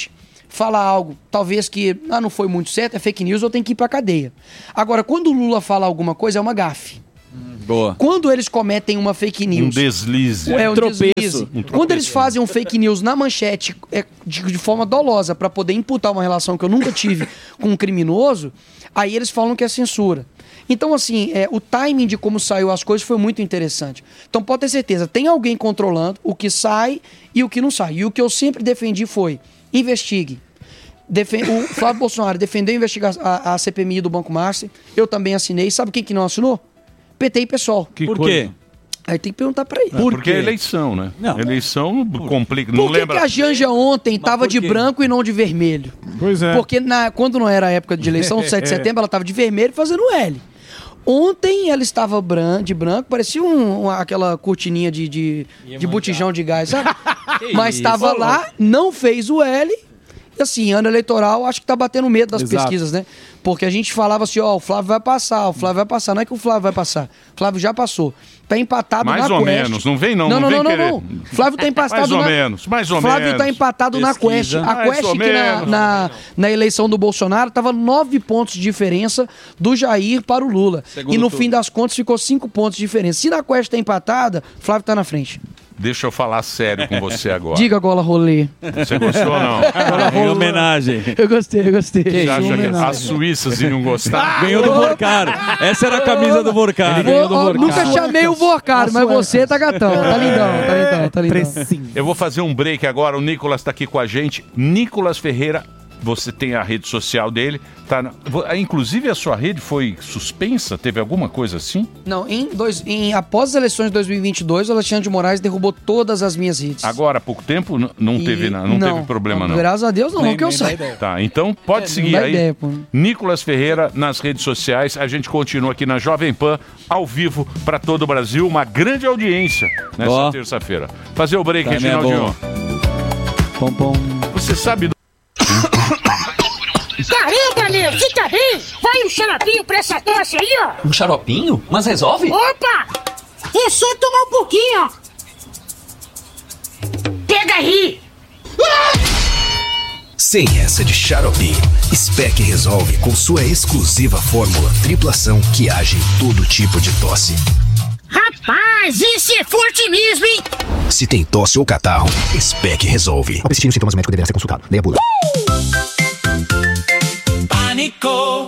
fala algo, talvez que não foi muito certo, é fake news, eu tenho que ir pra cadeia. Agora, quando o Lula fala alguma coisa, é uma gafe.
Boa.
Quando eles cometem uma fake news...
Um deslize.
Um deslize. Quando eles fazem um fake news na manchete de forma dolosa para poder imputar uma relação que eu nunca tive com um criminoso, aí eles falam que é censura. Então, assim, o timing de como saiu as coisas foi muito interessante. Então, pode ter certeza, tem alguém controlando o que sai e o que não sai. E o que eu sempre defendi foi, investigue. O Flávio Bolsonaro defendeu a CPMI do Banco Márcia, eu também assinei. Sabe quem que não assinou? PT e PSOL.
Por quê?
Aí tem que perguntar pra ele.
Porque é eleição, né?
Não.
Eleição complica. Não
Por que,
lembra?
que a Janja ontem tava de branco e não de vermelho?
Pois é.
Porque quando não era a época de eleição, 7 de setembro, ela tava de vermelho fazendo L. Ontem ela estava de branco, parecia aquela cortininha de botijão de gás, sabe? Mas estava lá, não fez o L. E assim, ano eleitoral, acho que tá batendo medo das pesquisas, né? Porque a gente falava assim, o Flávio vai passar, o Flávio vai passar. Não é que o Flávio vai passar. O Flávio já passou. Tá empatado
mais
na Quest.
Mais ou menos, não vem não.
Não. Flávio tá empatado
mais ou menos.
Flávio tá empatado na Quest. A Quest que na eleição do Bolsonaro tava 9 pontos de diferença do Jair para o Lula. E no fim das contas ficou 5 pontos de diferença. Se na Quest tá empatada, Flávio tá na frente.
Deixa eu falar sério com você agora.
Diga, Gola Rolê.
Você gostou ou não?
Em homenagem.
Eu gostei.
Você acha que as suíças iriam gostar?
Ganhou do Vorcaro. Essa era a camisa do Vorcaro.
Nunca chamei o Vorcaro, mas você tá gatão. Tá lindão.
Eu vou fazer um break agora. O Nicolas tá aqui com a gente. Nicolas Ferreira. Você tem a rede social dele. Inclusive, a sua rede foi suspensa? Teve alguma coisa assim?
Não, após as eleições de 2022, o Alexandre de Moraes derrubou todas as minhas redes.
Agora, há pouco tempo, não teve problema, não.
Graças a Deus, não que eu saiba.
Tá, então pode seguir aí.
Ideia,
Nicolas Ferreira nas redes sociais. A gente continua aqui na Jovem Pan, ao vivo, para todo o Brasil. Uma grande audiência nessa terça-feira. Fazer o break, Reginaldinho. Você sabe do...
Caramba, meu, você tá bem? Vai um xaropinho pra essa tosse aí, ó.
Um xaropinho? Mas resolve?
Opa! É só tomar um pouquinho, ó. Pega aí!
Sem essa de xarope, Spec resolve com sua exclusiva fórmula triplação que age em todo tipo de tosse.
Rapaz, esse é forte mesmo, hein?
Se tem tosse ou catarro, Spec resolve. Ao persistir nos sintomas, o médico deverá ser consultado. Leia a bula.
Pânico.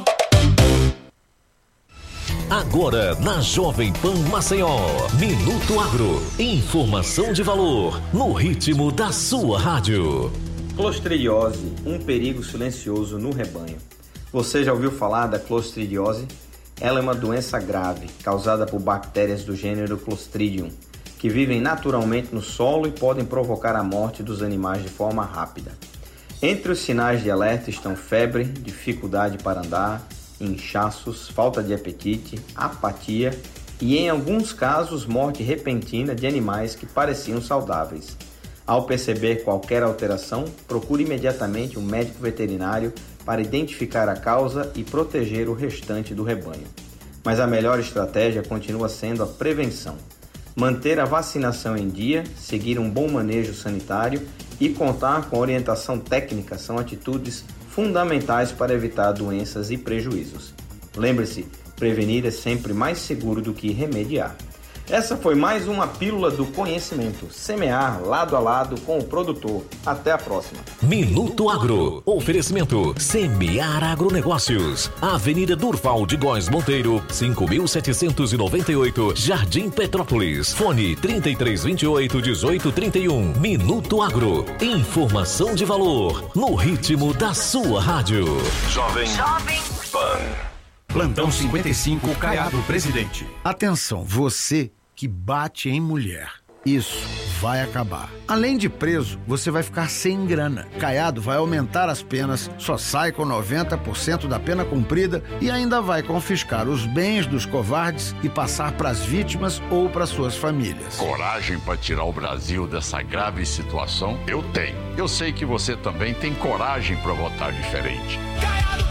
Agora na Jovem Pan Maceió, Minuto Agro, informação de valor, no ritmo da sua rádio.
Clostridiose, um perigo silencioso no rebanho. Você já ouviu falar da clostridiose? Ela é uma doença grave, causada por bactérias do gênero Clostridium, que vivem naturalmente no solo e podem provocar a morte dos animais de forma rápida. Entre os sinais de alerta estão febre, dificuldade para andar, inchaços, falta de apetite, apatia e, em alguns casos, morte repentina de animais que pareciam saudáveis. Ao perceber qualquer alteração, procure imediatamente um médico veterinário para identificar a causa e proteger o restante do rebanho. Mas a melhor estratégia continua sendo a prevenção. Manter a vacinação em dia, seguir um bom manejo sanitário e contar com orientação técnica são atitudes fundamentais para evitar doenças e prejuízos. Lembre-se, prevenir é sempre mais seguro do que remediar. Essa foi mais uma Pílula do Conhecimento. Semear lado a lado com o produtor. Até a próxima.
Minuto Agro. Oferecimento Semear Agronegócios. Avenida Durval de Góes Monteiro, 5.798, Jardim Petrópolis. Fone 3328-1831. Minuto Agro. Informação de valor. No ritmo da sua rádio.
Jovem Pan. Plantão 55, Caiado, presidente.
Atenção, você que bate em mulher. Isso vai acabar. Além de preso, você vai ficar sem grana. Caiado vai aumentar as penas, só sai com 90% da pena cumprida e ainda vai confiscar os bens dos covardes e passar para as vítimas ou para suas famílias.
Coragem para tirar o Brasil dessa grave situação? Eu tenho. Eu sei que você também tem coragem para votar diferente.
Caiado, presidente!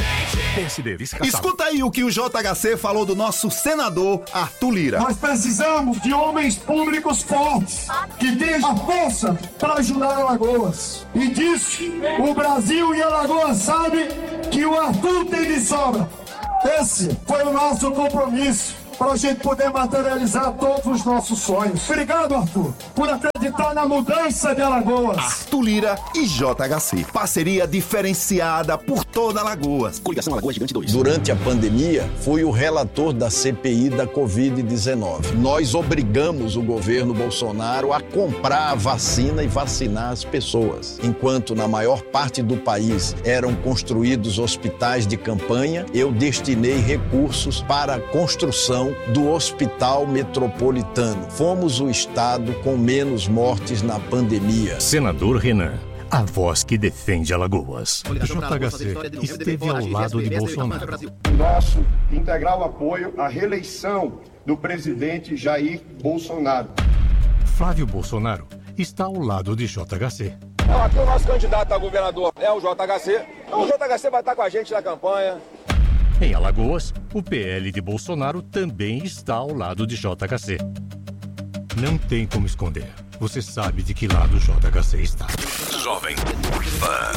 PSD, vice-caçado.
Escuta aí o que o JHC falou do nosso senador Arthur Lira.
Nós precisamos de homens públicos fortes, que tenham a força para ajudar Alagoas. E disso, o Brasil e Alagoas sabem que o Arthur tem de sobra. Esse foi o nosso compromisso, para a gente poder materializar todos os nossos sonhos. Obrigado, Arthur, por acreditar na mudança de Alagoas.
Arthur Lira e JHC. Parceria diferenciada por toda Alagoas. Coligação Alagoas Gigante 2.
Durante a pandemia, fui o relator da CPI da Covid-19. Nós obrigamos o governo Bolsonaro a comprar a vacina e vacinar as pessoas. Enquanto na maior parte do país eram construídos hospitais de campanha, eu destinei recursos para a construção do Hospital Metropolitano. Fomos o estado com menos mortes na pandemia.
Senador Renan, a voz que defende Alagoas. JHC esteve ao lado de Bolsonaro.
Nosso integral apoio à reeleição do presidente Jair Bolsonaro.
Flávio Bolsonaro está ao lado de JHC.
Aqui o nosso candidato a governador é o JHC. O JHC vai estar com a gente na campanha.
Em Alagoas, o PL de Bolsonaro também está ao lado de JHC. Não tem como esconder. Você sabe de que lado o JHC está. Jovem Pan.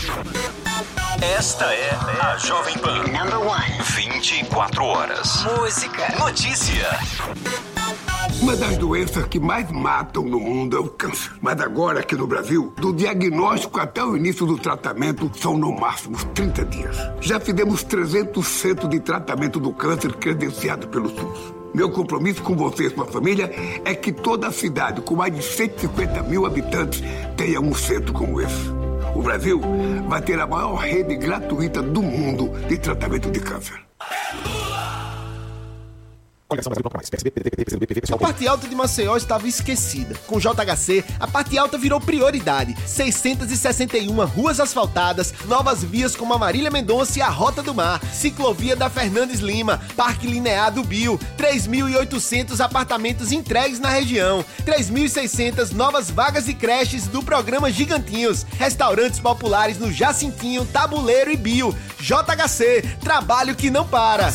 Esta é a Jovem Pan. Number 1. 24 horas. Música. Notícia.
Uma das doenças que mais matam no mundo é o câncer. Mas agora, aqui no Brasil, do diagnóstico até o início do tratamento, são no máximo 30 dias. Já fizemos 300 centros de tratamento do câncer credenciado pelo SUS. Meu compromisso com você e sua família é que toda a cidade, com mais de 150 mil habitantes, tenha um centro como esse. O Brasil vai ter a maior rede gratuita do mundo de tratamento de câncer.
A parte alta de Maceió estava esquecida. Com o JHC, a parte alta virou prioridade. 661 ruas asfaltadas, novas vias como a Marília Mendonça e a Rota do Mar, ciclovia da Fernandes Lima, Parque Linear do Bio, 3.800 apartamentos entregues na região, 3.600 novas vagas e creches do programa Gigantinhos, restaurantes populares no Jacintinho, Tabuleiro e Bio. JHC, trabalho que não para.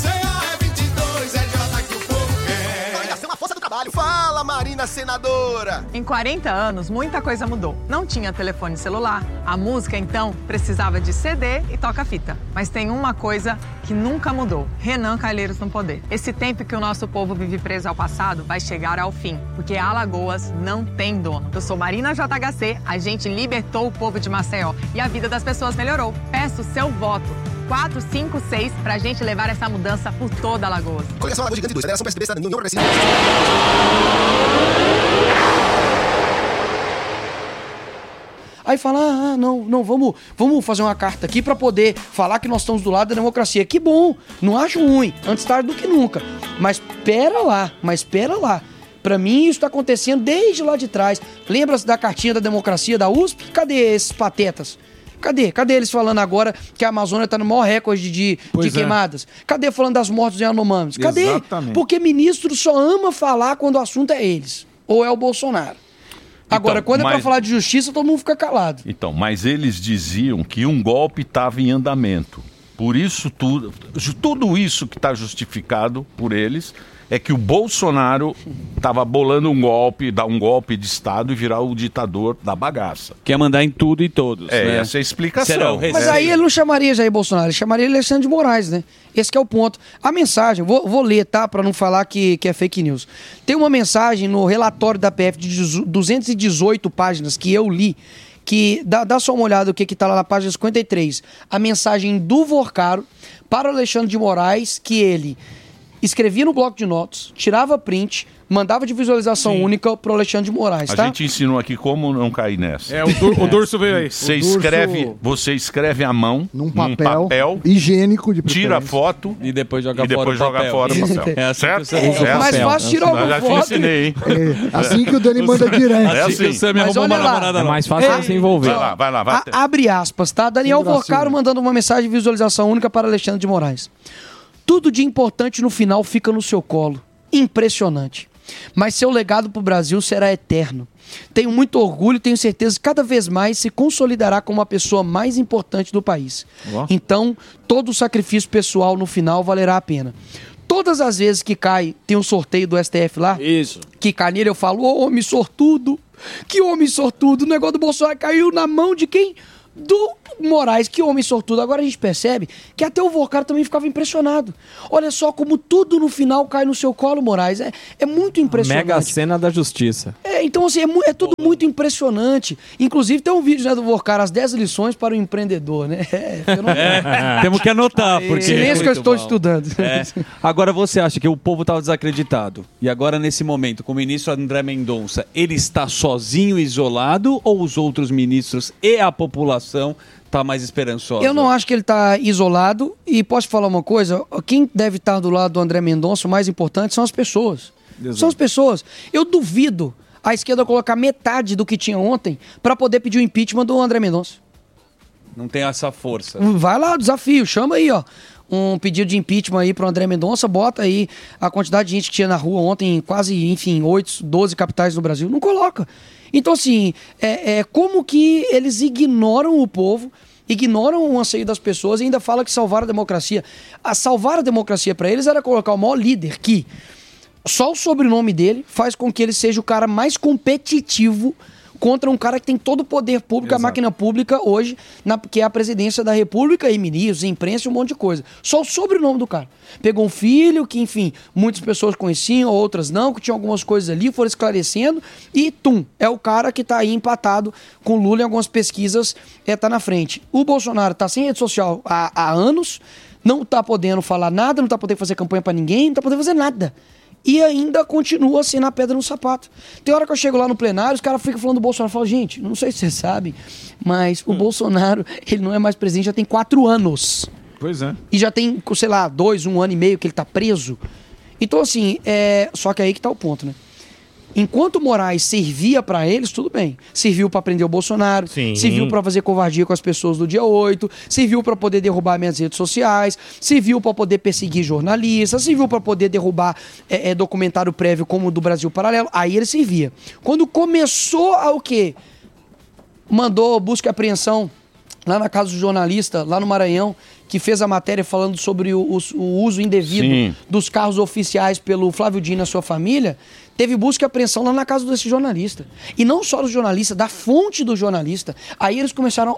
Fala, Marina Senadora!
Em 40 anos, muita coisa mudou. Não tinha telefone celular. A música, então, precisava de CD e toca-fita. Mas tem uma coisa que nunca mudou. Renan Calheiros no poder. Esse tempo que o nosso povo vive preso ao passado vai chegar ao fim, porque Alagoas não tem dono. Eu sou Marina JHC, a gente libertou o povo de Maceió e a vida das pessoas melhorou. Peço seu voto. 456 pra gente levar essa mudança por toda Alagoas.
Coligação Alagoas Gigante 2, Federação PSDB, Cidadania, União Progressista.
Aí fala, não, vamos fazer uma carta aqui pra poder falar que nós estamos do lado da democracia. Que bom, não acho ruim, antes tarde do que nunca. Mas espera lá. Pra mim isso tá acontecendo desde lá de trás. Lembra-se da cartinha da democracia da USP? Cadê esses patetas? Cadê eles falando agora que a Amazônia tá no maior recorde de queimadas? Cadê falando das mortes de Yanomamis? Cadê?
Exatamente.
Porque ministro só ama falar quando o assunto é eles. Ou é o Bolsonaro. Agora, quando é pra falar de justiça, todo mundo fica calado.
Então, mas eles diziam que um golpe estava em andamento. Por isso, tudo isso que está justificado por eles é que o Bolsonaro estava bolando um golpe, dar um golpe de Estado e virar o ditador da bagaça.
Quer mandar em tudo e todos.
É, essa é a explicação.
Mas aí ele não chamaria Jair Bolsonaro, ele chamaria Alexandre de Moraes, né? Esse que é o ponto. A mensagem, vou ler, tá? Pra não falar que é fake news. Tem uma mensagem no relatório da PF de 218 páginas que eu li, que dá só uma olhada o que tá lá na página 53. A mensagem do Vorcaro para o Alexandre de Moraes, que ele escrevia no bloco de notas, tirava print, mandava de visualização única pro Alexandre de Moraes, tá?
A gente ensinou aqui como não cair nessa.
O Durso veio aí.
Você escreve à mão,
num papel higiênico de
tira a foto
e depois joga
fora o papel.
É assim
certo?
É
mais fácil tirar uma
já
foto.
te ensinei, hein?
Assim que o Dani manda direto.
É assim.
Você me arrumou uma namorada. É mais fácil se envolver.
Vai lá.
Abre aspas, tá? Daniel Vorcaro mandando uma mensagem de visualização única para Alexandre de Moraes. Tudo de importante no final fica no seu colo. Impressionante. mas seu legado para o Brasil será eterno. Tenho muito orgulho e tenho certeza que cada vez mais se consolidará como a pessoa mais importante do país. Então, todo o sacrifício pessoal no final valerá a pena. Todas as vezes que cai, tem um sorteio do STF lá, que cai nele, eu falo, ô homem sortudo, que homem sortudo, o negócio do Bolsonaro caiu na mão de quem? Do Moraes, que homem sortudo. Agora a gente percebe que até o Vorcaro também ficava impressionado. Olha só como tudo no final cai no seu colo, Moraes. É muito impressionante.
Mega cena da justiça.
Então assim, é tudo muito impressionante. Inclusive tem um vídeo, né, do Vorcaro, as 10 lições para o empreendedor, né?
Temos que anotar, porque...
Silêncio que eu estou estudando.
Agora você acha que o povo estava desacreditado e agora nesse momento, com o ministro André Mendonça, ele está sozinho, isolado, ou os outros ministros e a população está mais esperançosa?
Eu não acho que ele está isolado e posso falar uma coisa, quem deve estar do lado do André Mendonça, o mais importante são as pessoas.
Exato.
São as pessoas. Eu duvido a esquerda colocar metade do que tinha ontem para poder pedir o impeachment do André Mendonça.
Não tem essa força.
Vai lá, desafio, chama aí, ó. Um pedido de impeachment aí pro André Mendonça, bota aí a quantidade de gente que tinha na rua ontem, quase, enfim, 8, 12 capitais no Brasil, não coloca. Então, assim, como que eles ignoram o povo, ignoram o anseio das pessoas e ainda falam que salvaram a democracia. Salvar a democracia para eles era colocar o maior líder que só o sobrenome dele faz com que ele seja o cara mais competitivo contra um cara que tem todo o poder público, a máquina pública hoje, que é a presidência da República, e ministros, imprensa e um monte de coisa. Só o sobrenome do cara. Pegou um filho que, enfim, muitas pessoas conheciam, outras não, que tinha algumas coisas ali, foram esclarecendo, e é o cara que tá aí empatado com o Lula em algumas pesquisas, tá na frente. O Bolsonaro tá sem rede social há anos, não tá podendo falar nada, não tá podendo fazer campanha pra ninguém, não tá podendo fazer nada. E ainda continua assim na pedra no sapato. Tem hora que eu chego lá no plenário, os caras ficam falando do Bolsonaro. Eu falo, gente, não sei se vocês sabem, mas o Bolsonaro, ele não é mais presidente já tem 4 anos.
Pois é.
E já tem, sei lá, 1 ano e meio que ele tá preso. Então, assim, só que aí que tá o ponto, né? Enquanto o Moraes servia pra eles, tudo bem. Serviu pra prender o Bolsonaro, serviu pra fazer covardia com as pessoas do dia 8, serviu pra poder derrubar minhas redes sociais, serviu pra poder perseguir jornalistas, serviu pra poder derrubar documentário prévio como o do Brasil Paralelo. Aí ele servia. Quando começou o quê? Mandou busca e apreensão lá na casa do jornalista, lá no Maranhão, que fez a matéria falando sobre o uso indevido dos carros oficiais pelo Flávio Dino e a sua família, teve busca e apreensão lá na casa desse jornalista. E não só do jornalista, da fonte do jornalista. Aí eles começaram,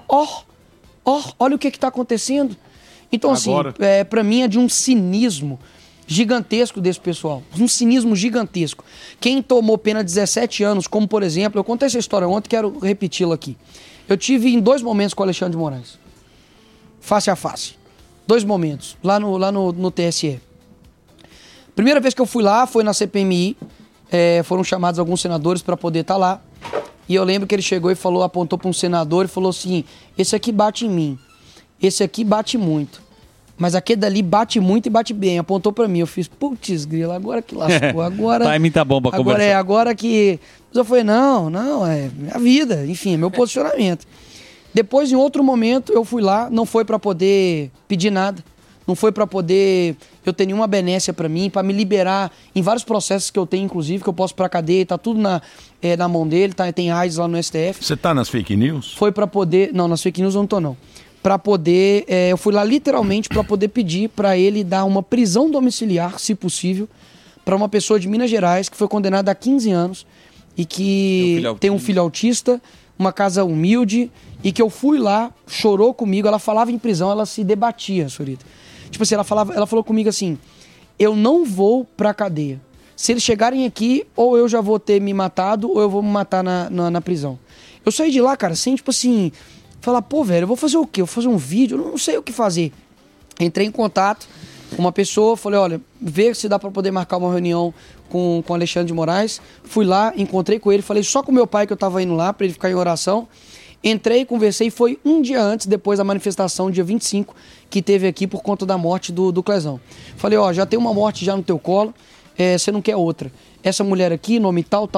olha o que está acontecendo. Então, agora, assim, para mim é de um cinismo gigantesco desse pessoal. Um cinismo gigantesco. Quem tomou pena 17 anos, como por exemplo, eu contei essa história ontem, quero repeti-la aqui. Eu tive em 2 momentos com o Alexandre de Moraes. Face a face. 2 momentos, lá no TSE. Primeira vez que eu fui lá foi na CPMI, foram chamados alguns senadores para poder estar lá. E eu lembro que ele chegou e falou, apontou para um senador e falou assim, esse aqui bate em mim, esse aqui bate muito, mas aquele dali bate muito e bate bem. Apontou para mim, eu fiz, putz grila, agora que lascou, agora...
Timing tá bom pra conversar.
Agora que... Mas eu falei, não, é a vida, enfim, é meu posicionamento. Depois, em outro momento, eu fui lá, não foi para poder pedir nada, não foi para poder eu ter nenhuma benécia para mim, para me liberar em vários processos que eu tenho, inclusive, que eu posso ir pra cadeia, tá tudo na mão dele, tem AIDS lá no STF.
Você tá nas fake news?
Foi para poder... Não, nas fake news eu não tô, não. Para poder... eu fui lá literalmente para poder pedir para ele dar uma prisão domiciliar, se possível, para uma pessoa de Minas Gerais que foi condenada a 15 anos e que tem um filho autista, uma casa humilde, e que eu fui lá, chorou comigo, ela falava em prisão, ela se debatia, Surita. Tipo assim, ela falou comigo assim, eu não vou pra cadeia. Se eles chegarem aqui, ou eu já vou ter me matado, ou eu vou me matar na prisão. Eu saí de lá, cara, sem, tipo assim, falar, pô, velho, eu vou fazer o quê? Eu vou fazer um vídeo? Eu não sei o que fazer. Entrei em contato com uma pessoa, falei, olha, vê se dá pra poder marcar uma reunião com o Alexandre de Moraes. Fui lá, encontrei com ele, falei só com o meu pai que eu tava indo lá, pra ele ficar em oração. Entrei, conversei, foi um dia antes, depois da manifestação, dia 25, que teve aqui por conta da morte do Clezão. Falei, ó, já tem uma morte já no teu colo, você não quer outra. Essa mulher aqui, nome tal,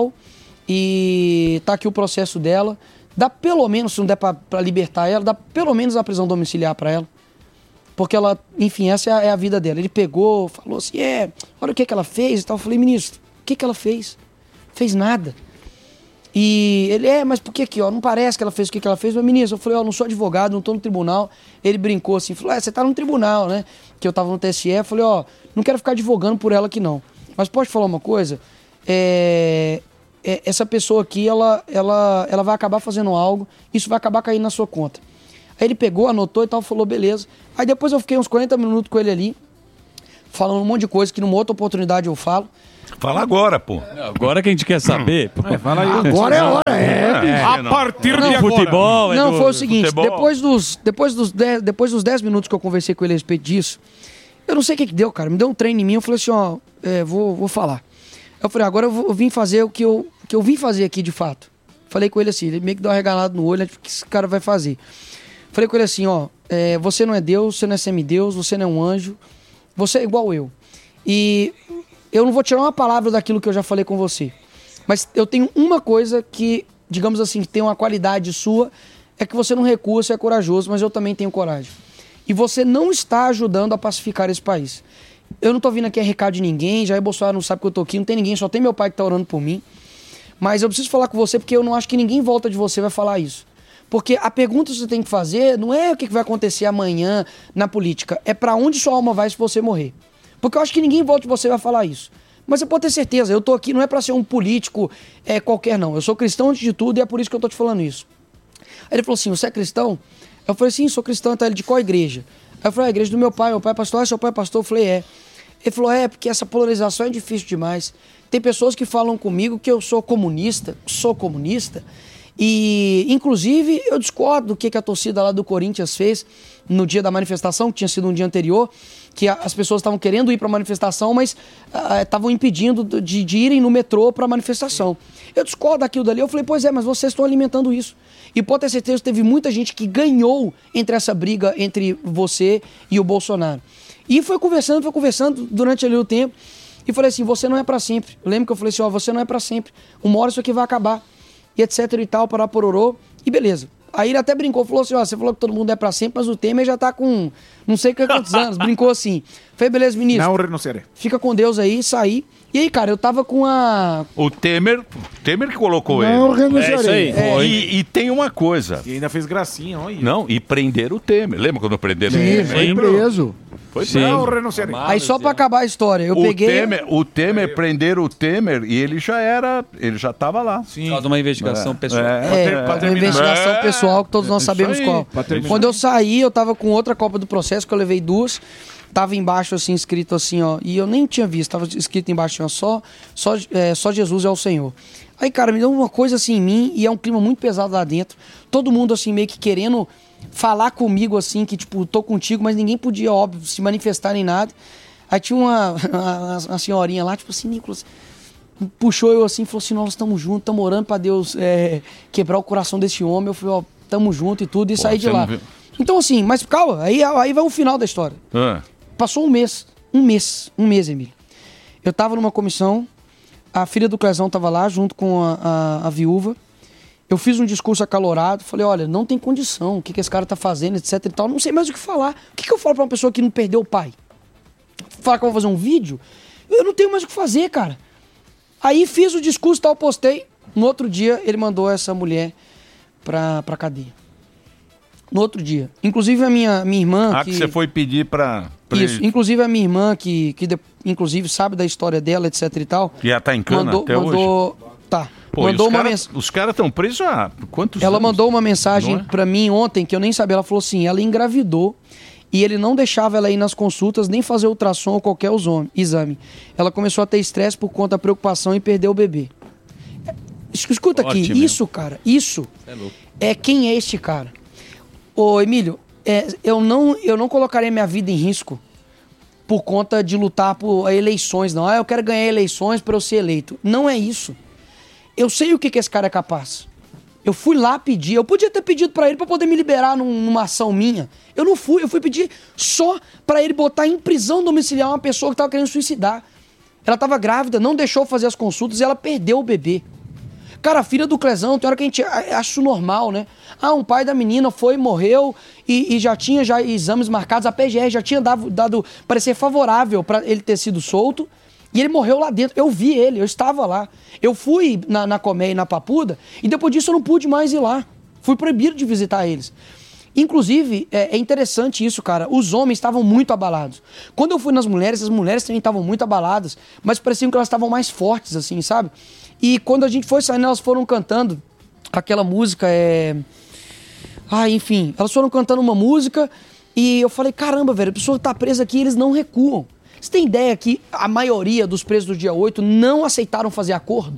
e tá aqui o processo dela. Dá pelo menos, se não der pra libertar ela, dá pelo menos a prisão domiciliar pra ela. Porque ela, enfim, essa é a vida dela. Ele pegou, falou assim, olha o que ela fez e tal. Eu falei, ministro, que ela fez? Fez nada. E ele, mas por que aqui, ó? Não parece que ela fez o que ela fez. Mas, ministro, eu falei, não sou advogado, não tô no tribunal. Ele brincou assim, falou, você tá no tribunal, né? Que eu tava no TSE. Eu falei, não quero ficar advogando por ela aqui, não. Mas pode falar uma coisa? Essa pessoa aqui, ela vai acabar fazendo algo, isso vai acabar caindo na sua conta. Aí ele pegou, anotou e tal, falou, beleza. Aí depois eu fiquei uns 40 minutos com ele ali, falando um monte de coisa que numa outra oportunidade eu falo.
Fala agora, pô.
Agora que a gente quer saber.
Fala aí.
Agora é a hora,
A partir de agora.
Futebol,
não, foi o seguinte,
futebol.
depois dos 10 minutos que eu conversei com ele a respeito disso, eu não sei o que deu, cara. Me deu um treino em mim, eu falei assim, vou falar. Eu falei, agora eu vim fazer o que eu vim fazer aqui de fato. Falei com ele assim, ele meio que deu uma regalada no olho, né, o que esse cara vai fazer? Falei com ele assim, você não é Deus, você não é semideus, você não é um anjo, você é igual eu. E eu não vou tirar uma palavra daquilo que eu já falei com você. Mas eu tenho uma coisa que, digamos assim, tem uma qualidade sua, é que você não recua, você é corajoso, mas eu também tenho coragem. E você não está ajudando a pacificar esse país. Eu não tô vindo aqui a recado de ninguém, Jair Bolsonaro não sabe que eu tô aqui, não tem ninguém, só tem meu pai que tá orando por mim. Mas eu preciso falar com você porque eu não acho que ninguém em volta de você vai falar isso. Porque a pergunta que você tem que fazer não é o que vai acontecer amanhã na política, é pra onde sua alma vai se você morrer. Porque eu acho que ninguém em volta de você vai falar isso. Mas você pode ter certeza, eu tô aqui não é pra ser um político qualquer não, eu sou cristão antes de tudo e é por isso que eu tô te falando isso. Aí ele falou assim, você é cristão? Eu falei, sim, sou cristão. Então ele, de qual igreja? Aí eu falei, a igreja do meu pai é pastor. Seu pai é pastor? Eu falei, é. Ele falou, porque essa polarização é difícil demais. Tem pessoas que falam comigo que eu sou comunista, e inclusive eu discordo do que a torcida lá do Corinthians fez no dia da manifestação, que tinha sido um dia anterior, que as pessoas estavam querendo ir para a manifestação, mas estavam impedindo de irem no metrô para a manifestação. Eu discordo daquilo dali, eu falei, pois é, mas vocês estão alimentando isso. E pode ter certeza que teve muita gente que ganhou entre essa briga entre você e o Bolsonaro. E foi conversando durante ali o tempo, e falei assim, você não é pra sempre. Eu lembro que eu falei assim, você não é pra sempre. Uma hora isso aqui vai acabar. E etc e tal, pará pororô, e beleza. Aí ele até brincou, falou assim, você falou que todo mundo é pra sempre, mas o Temer já tá com não sei quantos anos. Brincou assim. Falei, beleza, ministro.
Não renunciarei.
Fica com Deus aí, saí. E aí, cara, eu tava com a...
O Temer que colocou ele.
Não renunciarei.
E tem uma coisa.
E ainda fez gracinha, olha.
Não, e prenderam o Temer. Lembra quando prenderam o
Sim,
Temer?
foi preso.
Foi
preso. Não renunciarei.
Aí só pra acabar a história, eu peguei...
O Temer, prenderam o Temer e ele já tava lá.
Sim. Por causa de uma investigação pessoal.
Uma investigação pessoal que todos nós sabemos qual. Quando eu saí, eu tava com outra cópia do processo, que eu levei 2. Tava embaixo, assim, escrito assim, e eu nem tinha visto, tava escrito embaixo, só Jesus é o Senhor. Aí, cara, me deu uma coisa assim em mim, e é um clima muito pesado lá dentro, todo mundo, assim, meio que querendo falar comigo, assim, que, tipo, tô contigo, mas ninguém podia, óbvio, se manifestar nem nada. Aí tinha uma senhorinha lá, tipo assim, Nicolas, puxou eu assim, falou assim, nós estamos juntos, estamos orando pra Deus quebrar o coração desse homem. Eu falei, tamo junto e tudo, e saí de lá. Então, assim, mas calma, aí vai o final da história. Passou um mês, Emílio. Eu tava numa comissão, a filha do Clezão tava lá, junto com a viúva. Eu fiz um discurso acalorado, falei, olha, não tem condição, o que esse cara tá fazendo, etc e tal. Não sei mais o que falar. O que eu falo pra uma pessoa que não perdeu o pai? Falar que eu vou fazer um vídeo? Eu não tenho mais o que fazer, cara. Aí fiz o discurso e tal, postei. No outro dia, ele mandou essa mulher pra cadeia. No outro dia. Inclusive a minha irmã...
que você foi pedir pra
isso.
ele...
Inclusive a minha irmã, que inclusive sabe da história dela, etc e tal.
Que já tá em cana até hoje?
Tá.
Pô,
mandou
os caras estão presos há quantos
Ela
anos?
mandou uma mensagem pra mim ontem, que eu nem sabia. Ela falou assim, ela engravidou e ele não deixava ela ir nas consultas, nem fazer ultrassom ou qualquer exame. Ela começou a ter estresse por conta da preocupação e perdeu o bebê. Escuta aqui, isso, cara, isso é quem é este cara. Ô, Emílio, eu não colocaria minha vida em risco por conta de lutar por eleições, não. Eu quero ganhar eleições para eu ser eleito. Não é isso. Eu sei o que esse cara é capaz. Eu fui lá pedir, eu podia ter pedido para ele para poder me liberar numa ação minha. Eu não fui, eu fui pedir só para ele botar em prisão domiciliar uma pessoa que estava querendo suicidar. Ela estava grávida, não deixou fazer as consultas e ela perdeu o bebê. Cara, a filha do Clezão, tem hora que a gente acha isso normal, né? Um pai da menina morreu e já tinha exames marcados, a PGR já tinha dado parecer favorável para ele ter sido solto. E ele morreu lá dentro. Eu vi ele, eu estava lá. Eu fui na Colmeia e na Papuda, e depois disso eu não pude mais ir lá. Fui proibido de visitar eles. Inclusive, é interessante isso, cara. Os homens estavam muito abalados. Quando eu fui nas mulheres, as mulheres também estavam muito abaladas, mas pareciam que elas estavam mais fortes, assim, sabe? E quando a gente foi saindo, elas foram cantando aquela música, enfim, elas foram cantando uma música e eu falei, caramba, velho, a pessoa tá presa aqui e eles não recuam. Você tem ideia que a maioria dos presos do dia 8 não aceitaram fazer acordo?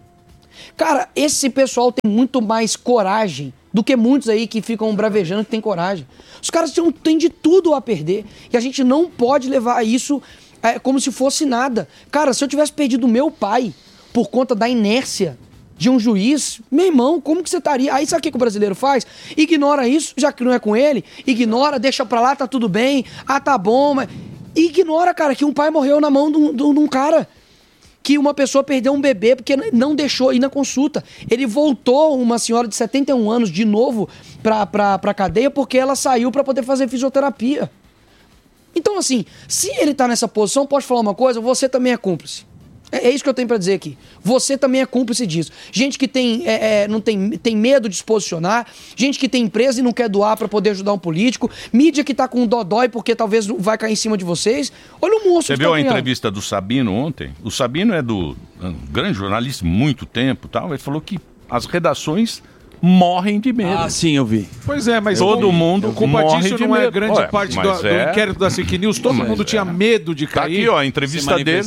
Cara, esse pessoal tem muito mais coragem do que muitos aí que ficam bravejando que tem coragem. Os caras têm de tudo a perder. E a gente não pode levar isso como se fosse nada. Cara, se eu tivesse perdido meu pai por conta da inércia de um juiz, meu irmão, como que você estaria? Aí sabe o que o brasileiro faz? Ignora isso, já que não é com ele. Ignora, deixa pra lá, tá tudo bem. Ah, tá bom, mas... Ignora, cara, que um pai morreu na mão de um cara. Que uma pessoa perdeu um bebê porque não deixou ir na consulta. Ele voltou uma senhora de 71 anos de novo pra cadeia porque ela saiu pra poder fazer fisioterapia. Então, assim, se ele tá nessa posição, pode falar uma coisa, você também é cúmplice. É isso que eu tenho pra dizer aqui. Você também é cúmplice disso. Gente que não tem medo de se posicionar, gente que tem empresa e não quer doar pra poder ajudar um político, mídia que tá com um dodói porque talvez vai cair em cima de vocês. Olha o monstro.
Você viu a entrevista do Sabino ontem? O Sabino é um grande jornalista, muito tempo e tal. Ele falou que as redações morrem de medo.
Ah, sim, eu vi.
Pois é, mas
todo mundo
o culpa
morre
disso
de
não é
medo.
grande parte do inquérito da Fake News. Todo mundo tinha medo de cair.
Tá aqui, ó, a entrevista dele.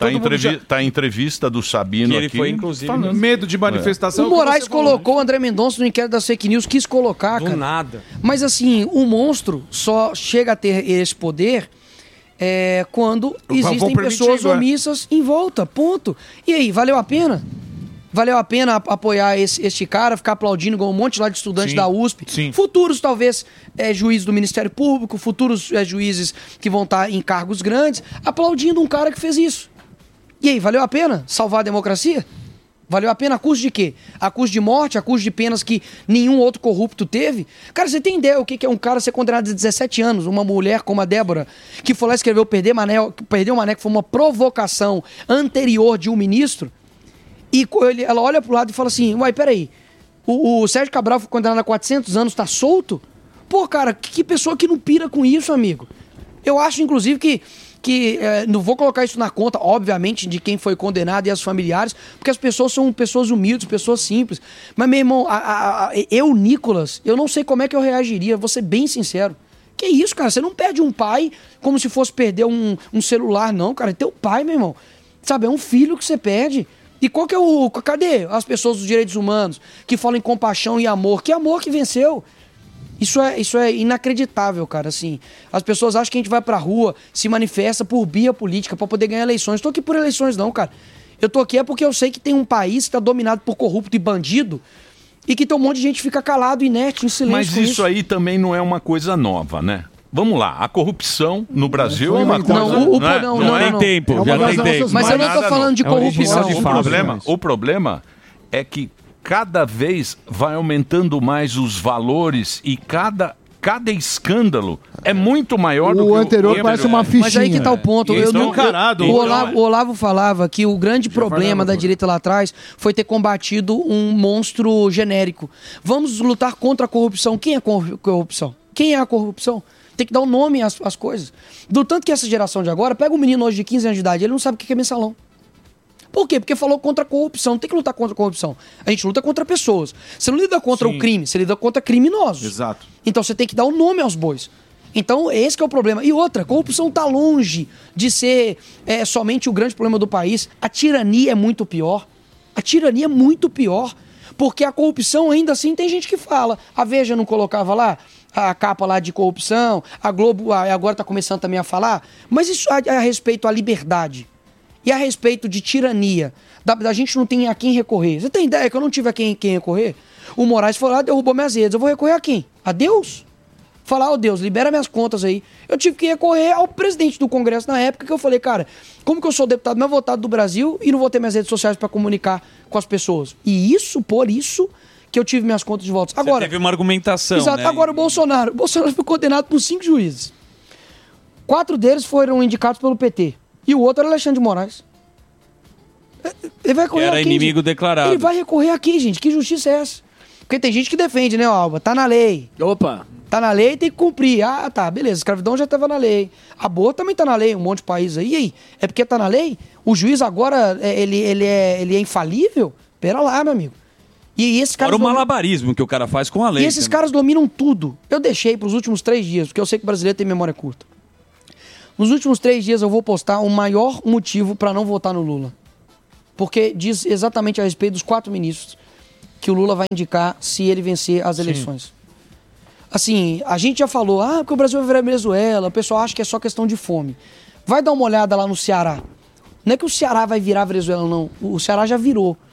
Tá a entrevista do Sabino
que ele
aqui.
foi, inclusive,
falando. Medo de manifestação.
O Moraes colocou o André Mendonça no inquérito da Fake News, quis colocar, cara.
Do nada.
Mas assim, o monstro só chega a ter esse poder quando existem pessoas omissas em volta, ponto. E aí, valeu a pena? Valeu a pena apoiar este cara, ficar aplaudindo igual um monte lá de estudantes da USP. Sim. Futuros, talvez, juízes do Ministério Público, futuros juízes que vão estar em cargos grandes, aplaudindo um cara que fez isso. E aí, valeu a pena salvar a democracia? Valeu a pena a custo de quê? A custo de morte, a custo de penas que nenhum outro corrupto teve? Cara, você tem ideia o que é um cara ser condenado a 17 anos, uma mulher como a Débora, que foi lá e escreveu Perder o Mané, que foi uma provocação anterior de um ministro? E ela olha pro lado e fala assim, uai, peraí, o Sérgio Cabral foi condenado a 400 anos, tá solto? Pô, cara, que pessoa que não pira com isso, amigo? Eu acho, inclusive, que não vou colocar isso na conta, obviamente, de quem foi condenado e as familiares, porque as pessoas são pessoas humildes, pessoas simples. Mas, meu irmão, Nicolas, eu não sei como é que eu reagiria, vou ser bem sincero. Que isso, cara? Você não perde um pai como se fosse perder um celular, não, cara. É teu pai, meu irmão. Sabe, é um filho que você perde. E qual que é cadê as pessoas dos direitos humanos que falam em compaixão e amor? Que amor que venceu? Isso é inacreditável, cara, assim. As pessoas acham que a gente vai pra rua, se manifesta por via política, pra poder ganhar eleições. Tô aqui por eleições não, cara. Eu tô aqui porque eu sei que tem um país que tá dominado por corrupto e bandido e que tem um monte de gente que fica calado, inerte, em silêncio.
Mas isso aí também não é uma coisa nova, né? Vamos lá, a corrupção no Brasil é uma coisa...
Não tem tempo, já tem tempo.
Mas eu não tô falando de corrupção.
O problema é que cada vez vai aumentando mais os valores e cada escândalo é muito maior do que
o anterior. Parece uma fichinha.
Mas aí que tá o ponto. O Olavo falava que o grande problema da direita lá atrás foi ter combatido um monstro genérico. Vamos lutar contra a corrupção. Quem é corrupção? Quem é a corrupção? Tem que dar um nome às coisas. Do tanto que essa geração de agora, pega um menino hoje de 15 anos de idade, ele não sabe o que é mensalão. Por quê? Porque falou contra a corrupção. Não tem que lutar contra a corrupção. A gente luta contra pessoas. Você não lida contra o crime, você lida contra criminosos.
Exato.
Então você tem que dar um nome aos bois. Então esse que é o problema. E outra, a corrupção está longe de ser somente o grande problema do país. A tirania é muito pior. A tirania é muito pior. Porque a corrupção ainda assim tem gente que fala. A Veja não colocava lá a capa lá de corrupção, a Globo agora está começando também a falar, mas isso a respeito à liberdade e a respeito de tirania, da gente não tem a quem recorrer. Você tem ideia que eu não tive a quem recorrer? O Moraes foi lá, derrubou minhas redes, eu vou recorrer a quem? A Deus? Falar, Deus, libera minhas contas aí. Eu tive que recorrer ao presidente do Congresso na época, que eu falei, cara, como que eu sou o deputado mais votado do Brasil e não vou ter minhas redes sociais para comunicar com as pessoas? E por isso que eu tive minhas contas de votos. Agora,
teve uma argumentação,
exato, né? Agora o Bolsonaro foi condenado por 5 juízes. 4 deles foram indicados pelo PT. E o outro era Alexandre de Moraes. Ele vai recorrer
Era
aqui,
inimigo
gente.
declarado.
Ele vai recorrer aqui, gente. Que justiça é essa? Porque tem gente que defende, né, Alba? Tá na lei.
Opa!
Tá na lei, tem que cumprir. Ah, tá, beleza. Escravidão já tava na lei. Aborto também tá na lei, um monte de países aí. E aí? É porque tá na lei? O juiz agora, ele é infalível? Pera lá, meu amigo. E esses caras...
Fora o malabarismo que o cara faz com a lei.
E esses
também.
caras dominam tudo. Eu deixei pros últimos 3 dias, porque eu sei que o brasileiro tem memória curta. Nos últimos 3 dias eu vou postar o maior motivo pra não votar no Lula. Porque diz exatamente a respeito dos 4 ministros que o Lula vai indicar se ele vencer as eleições. Assim, a gente já falou, porque o Brasil vai virar Venezuela, o pessoal acha que é só questão de fome. Vai dar uma olhada lá no Ceará. Não é que o Ceará vai virar Venezuela, não. O Ceará já virou.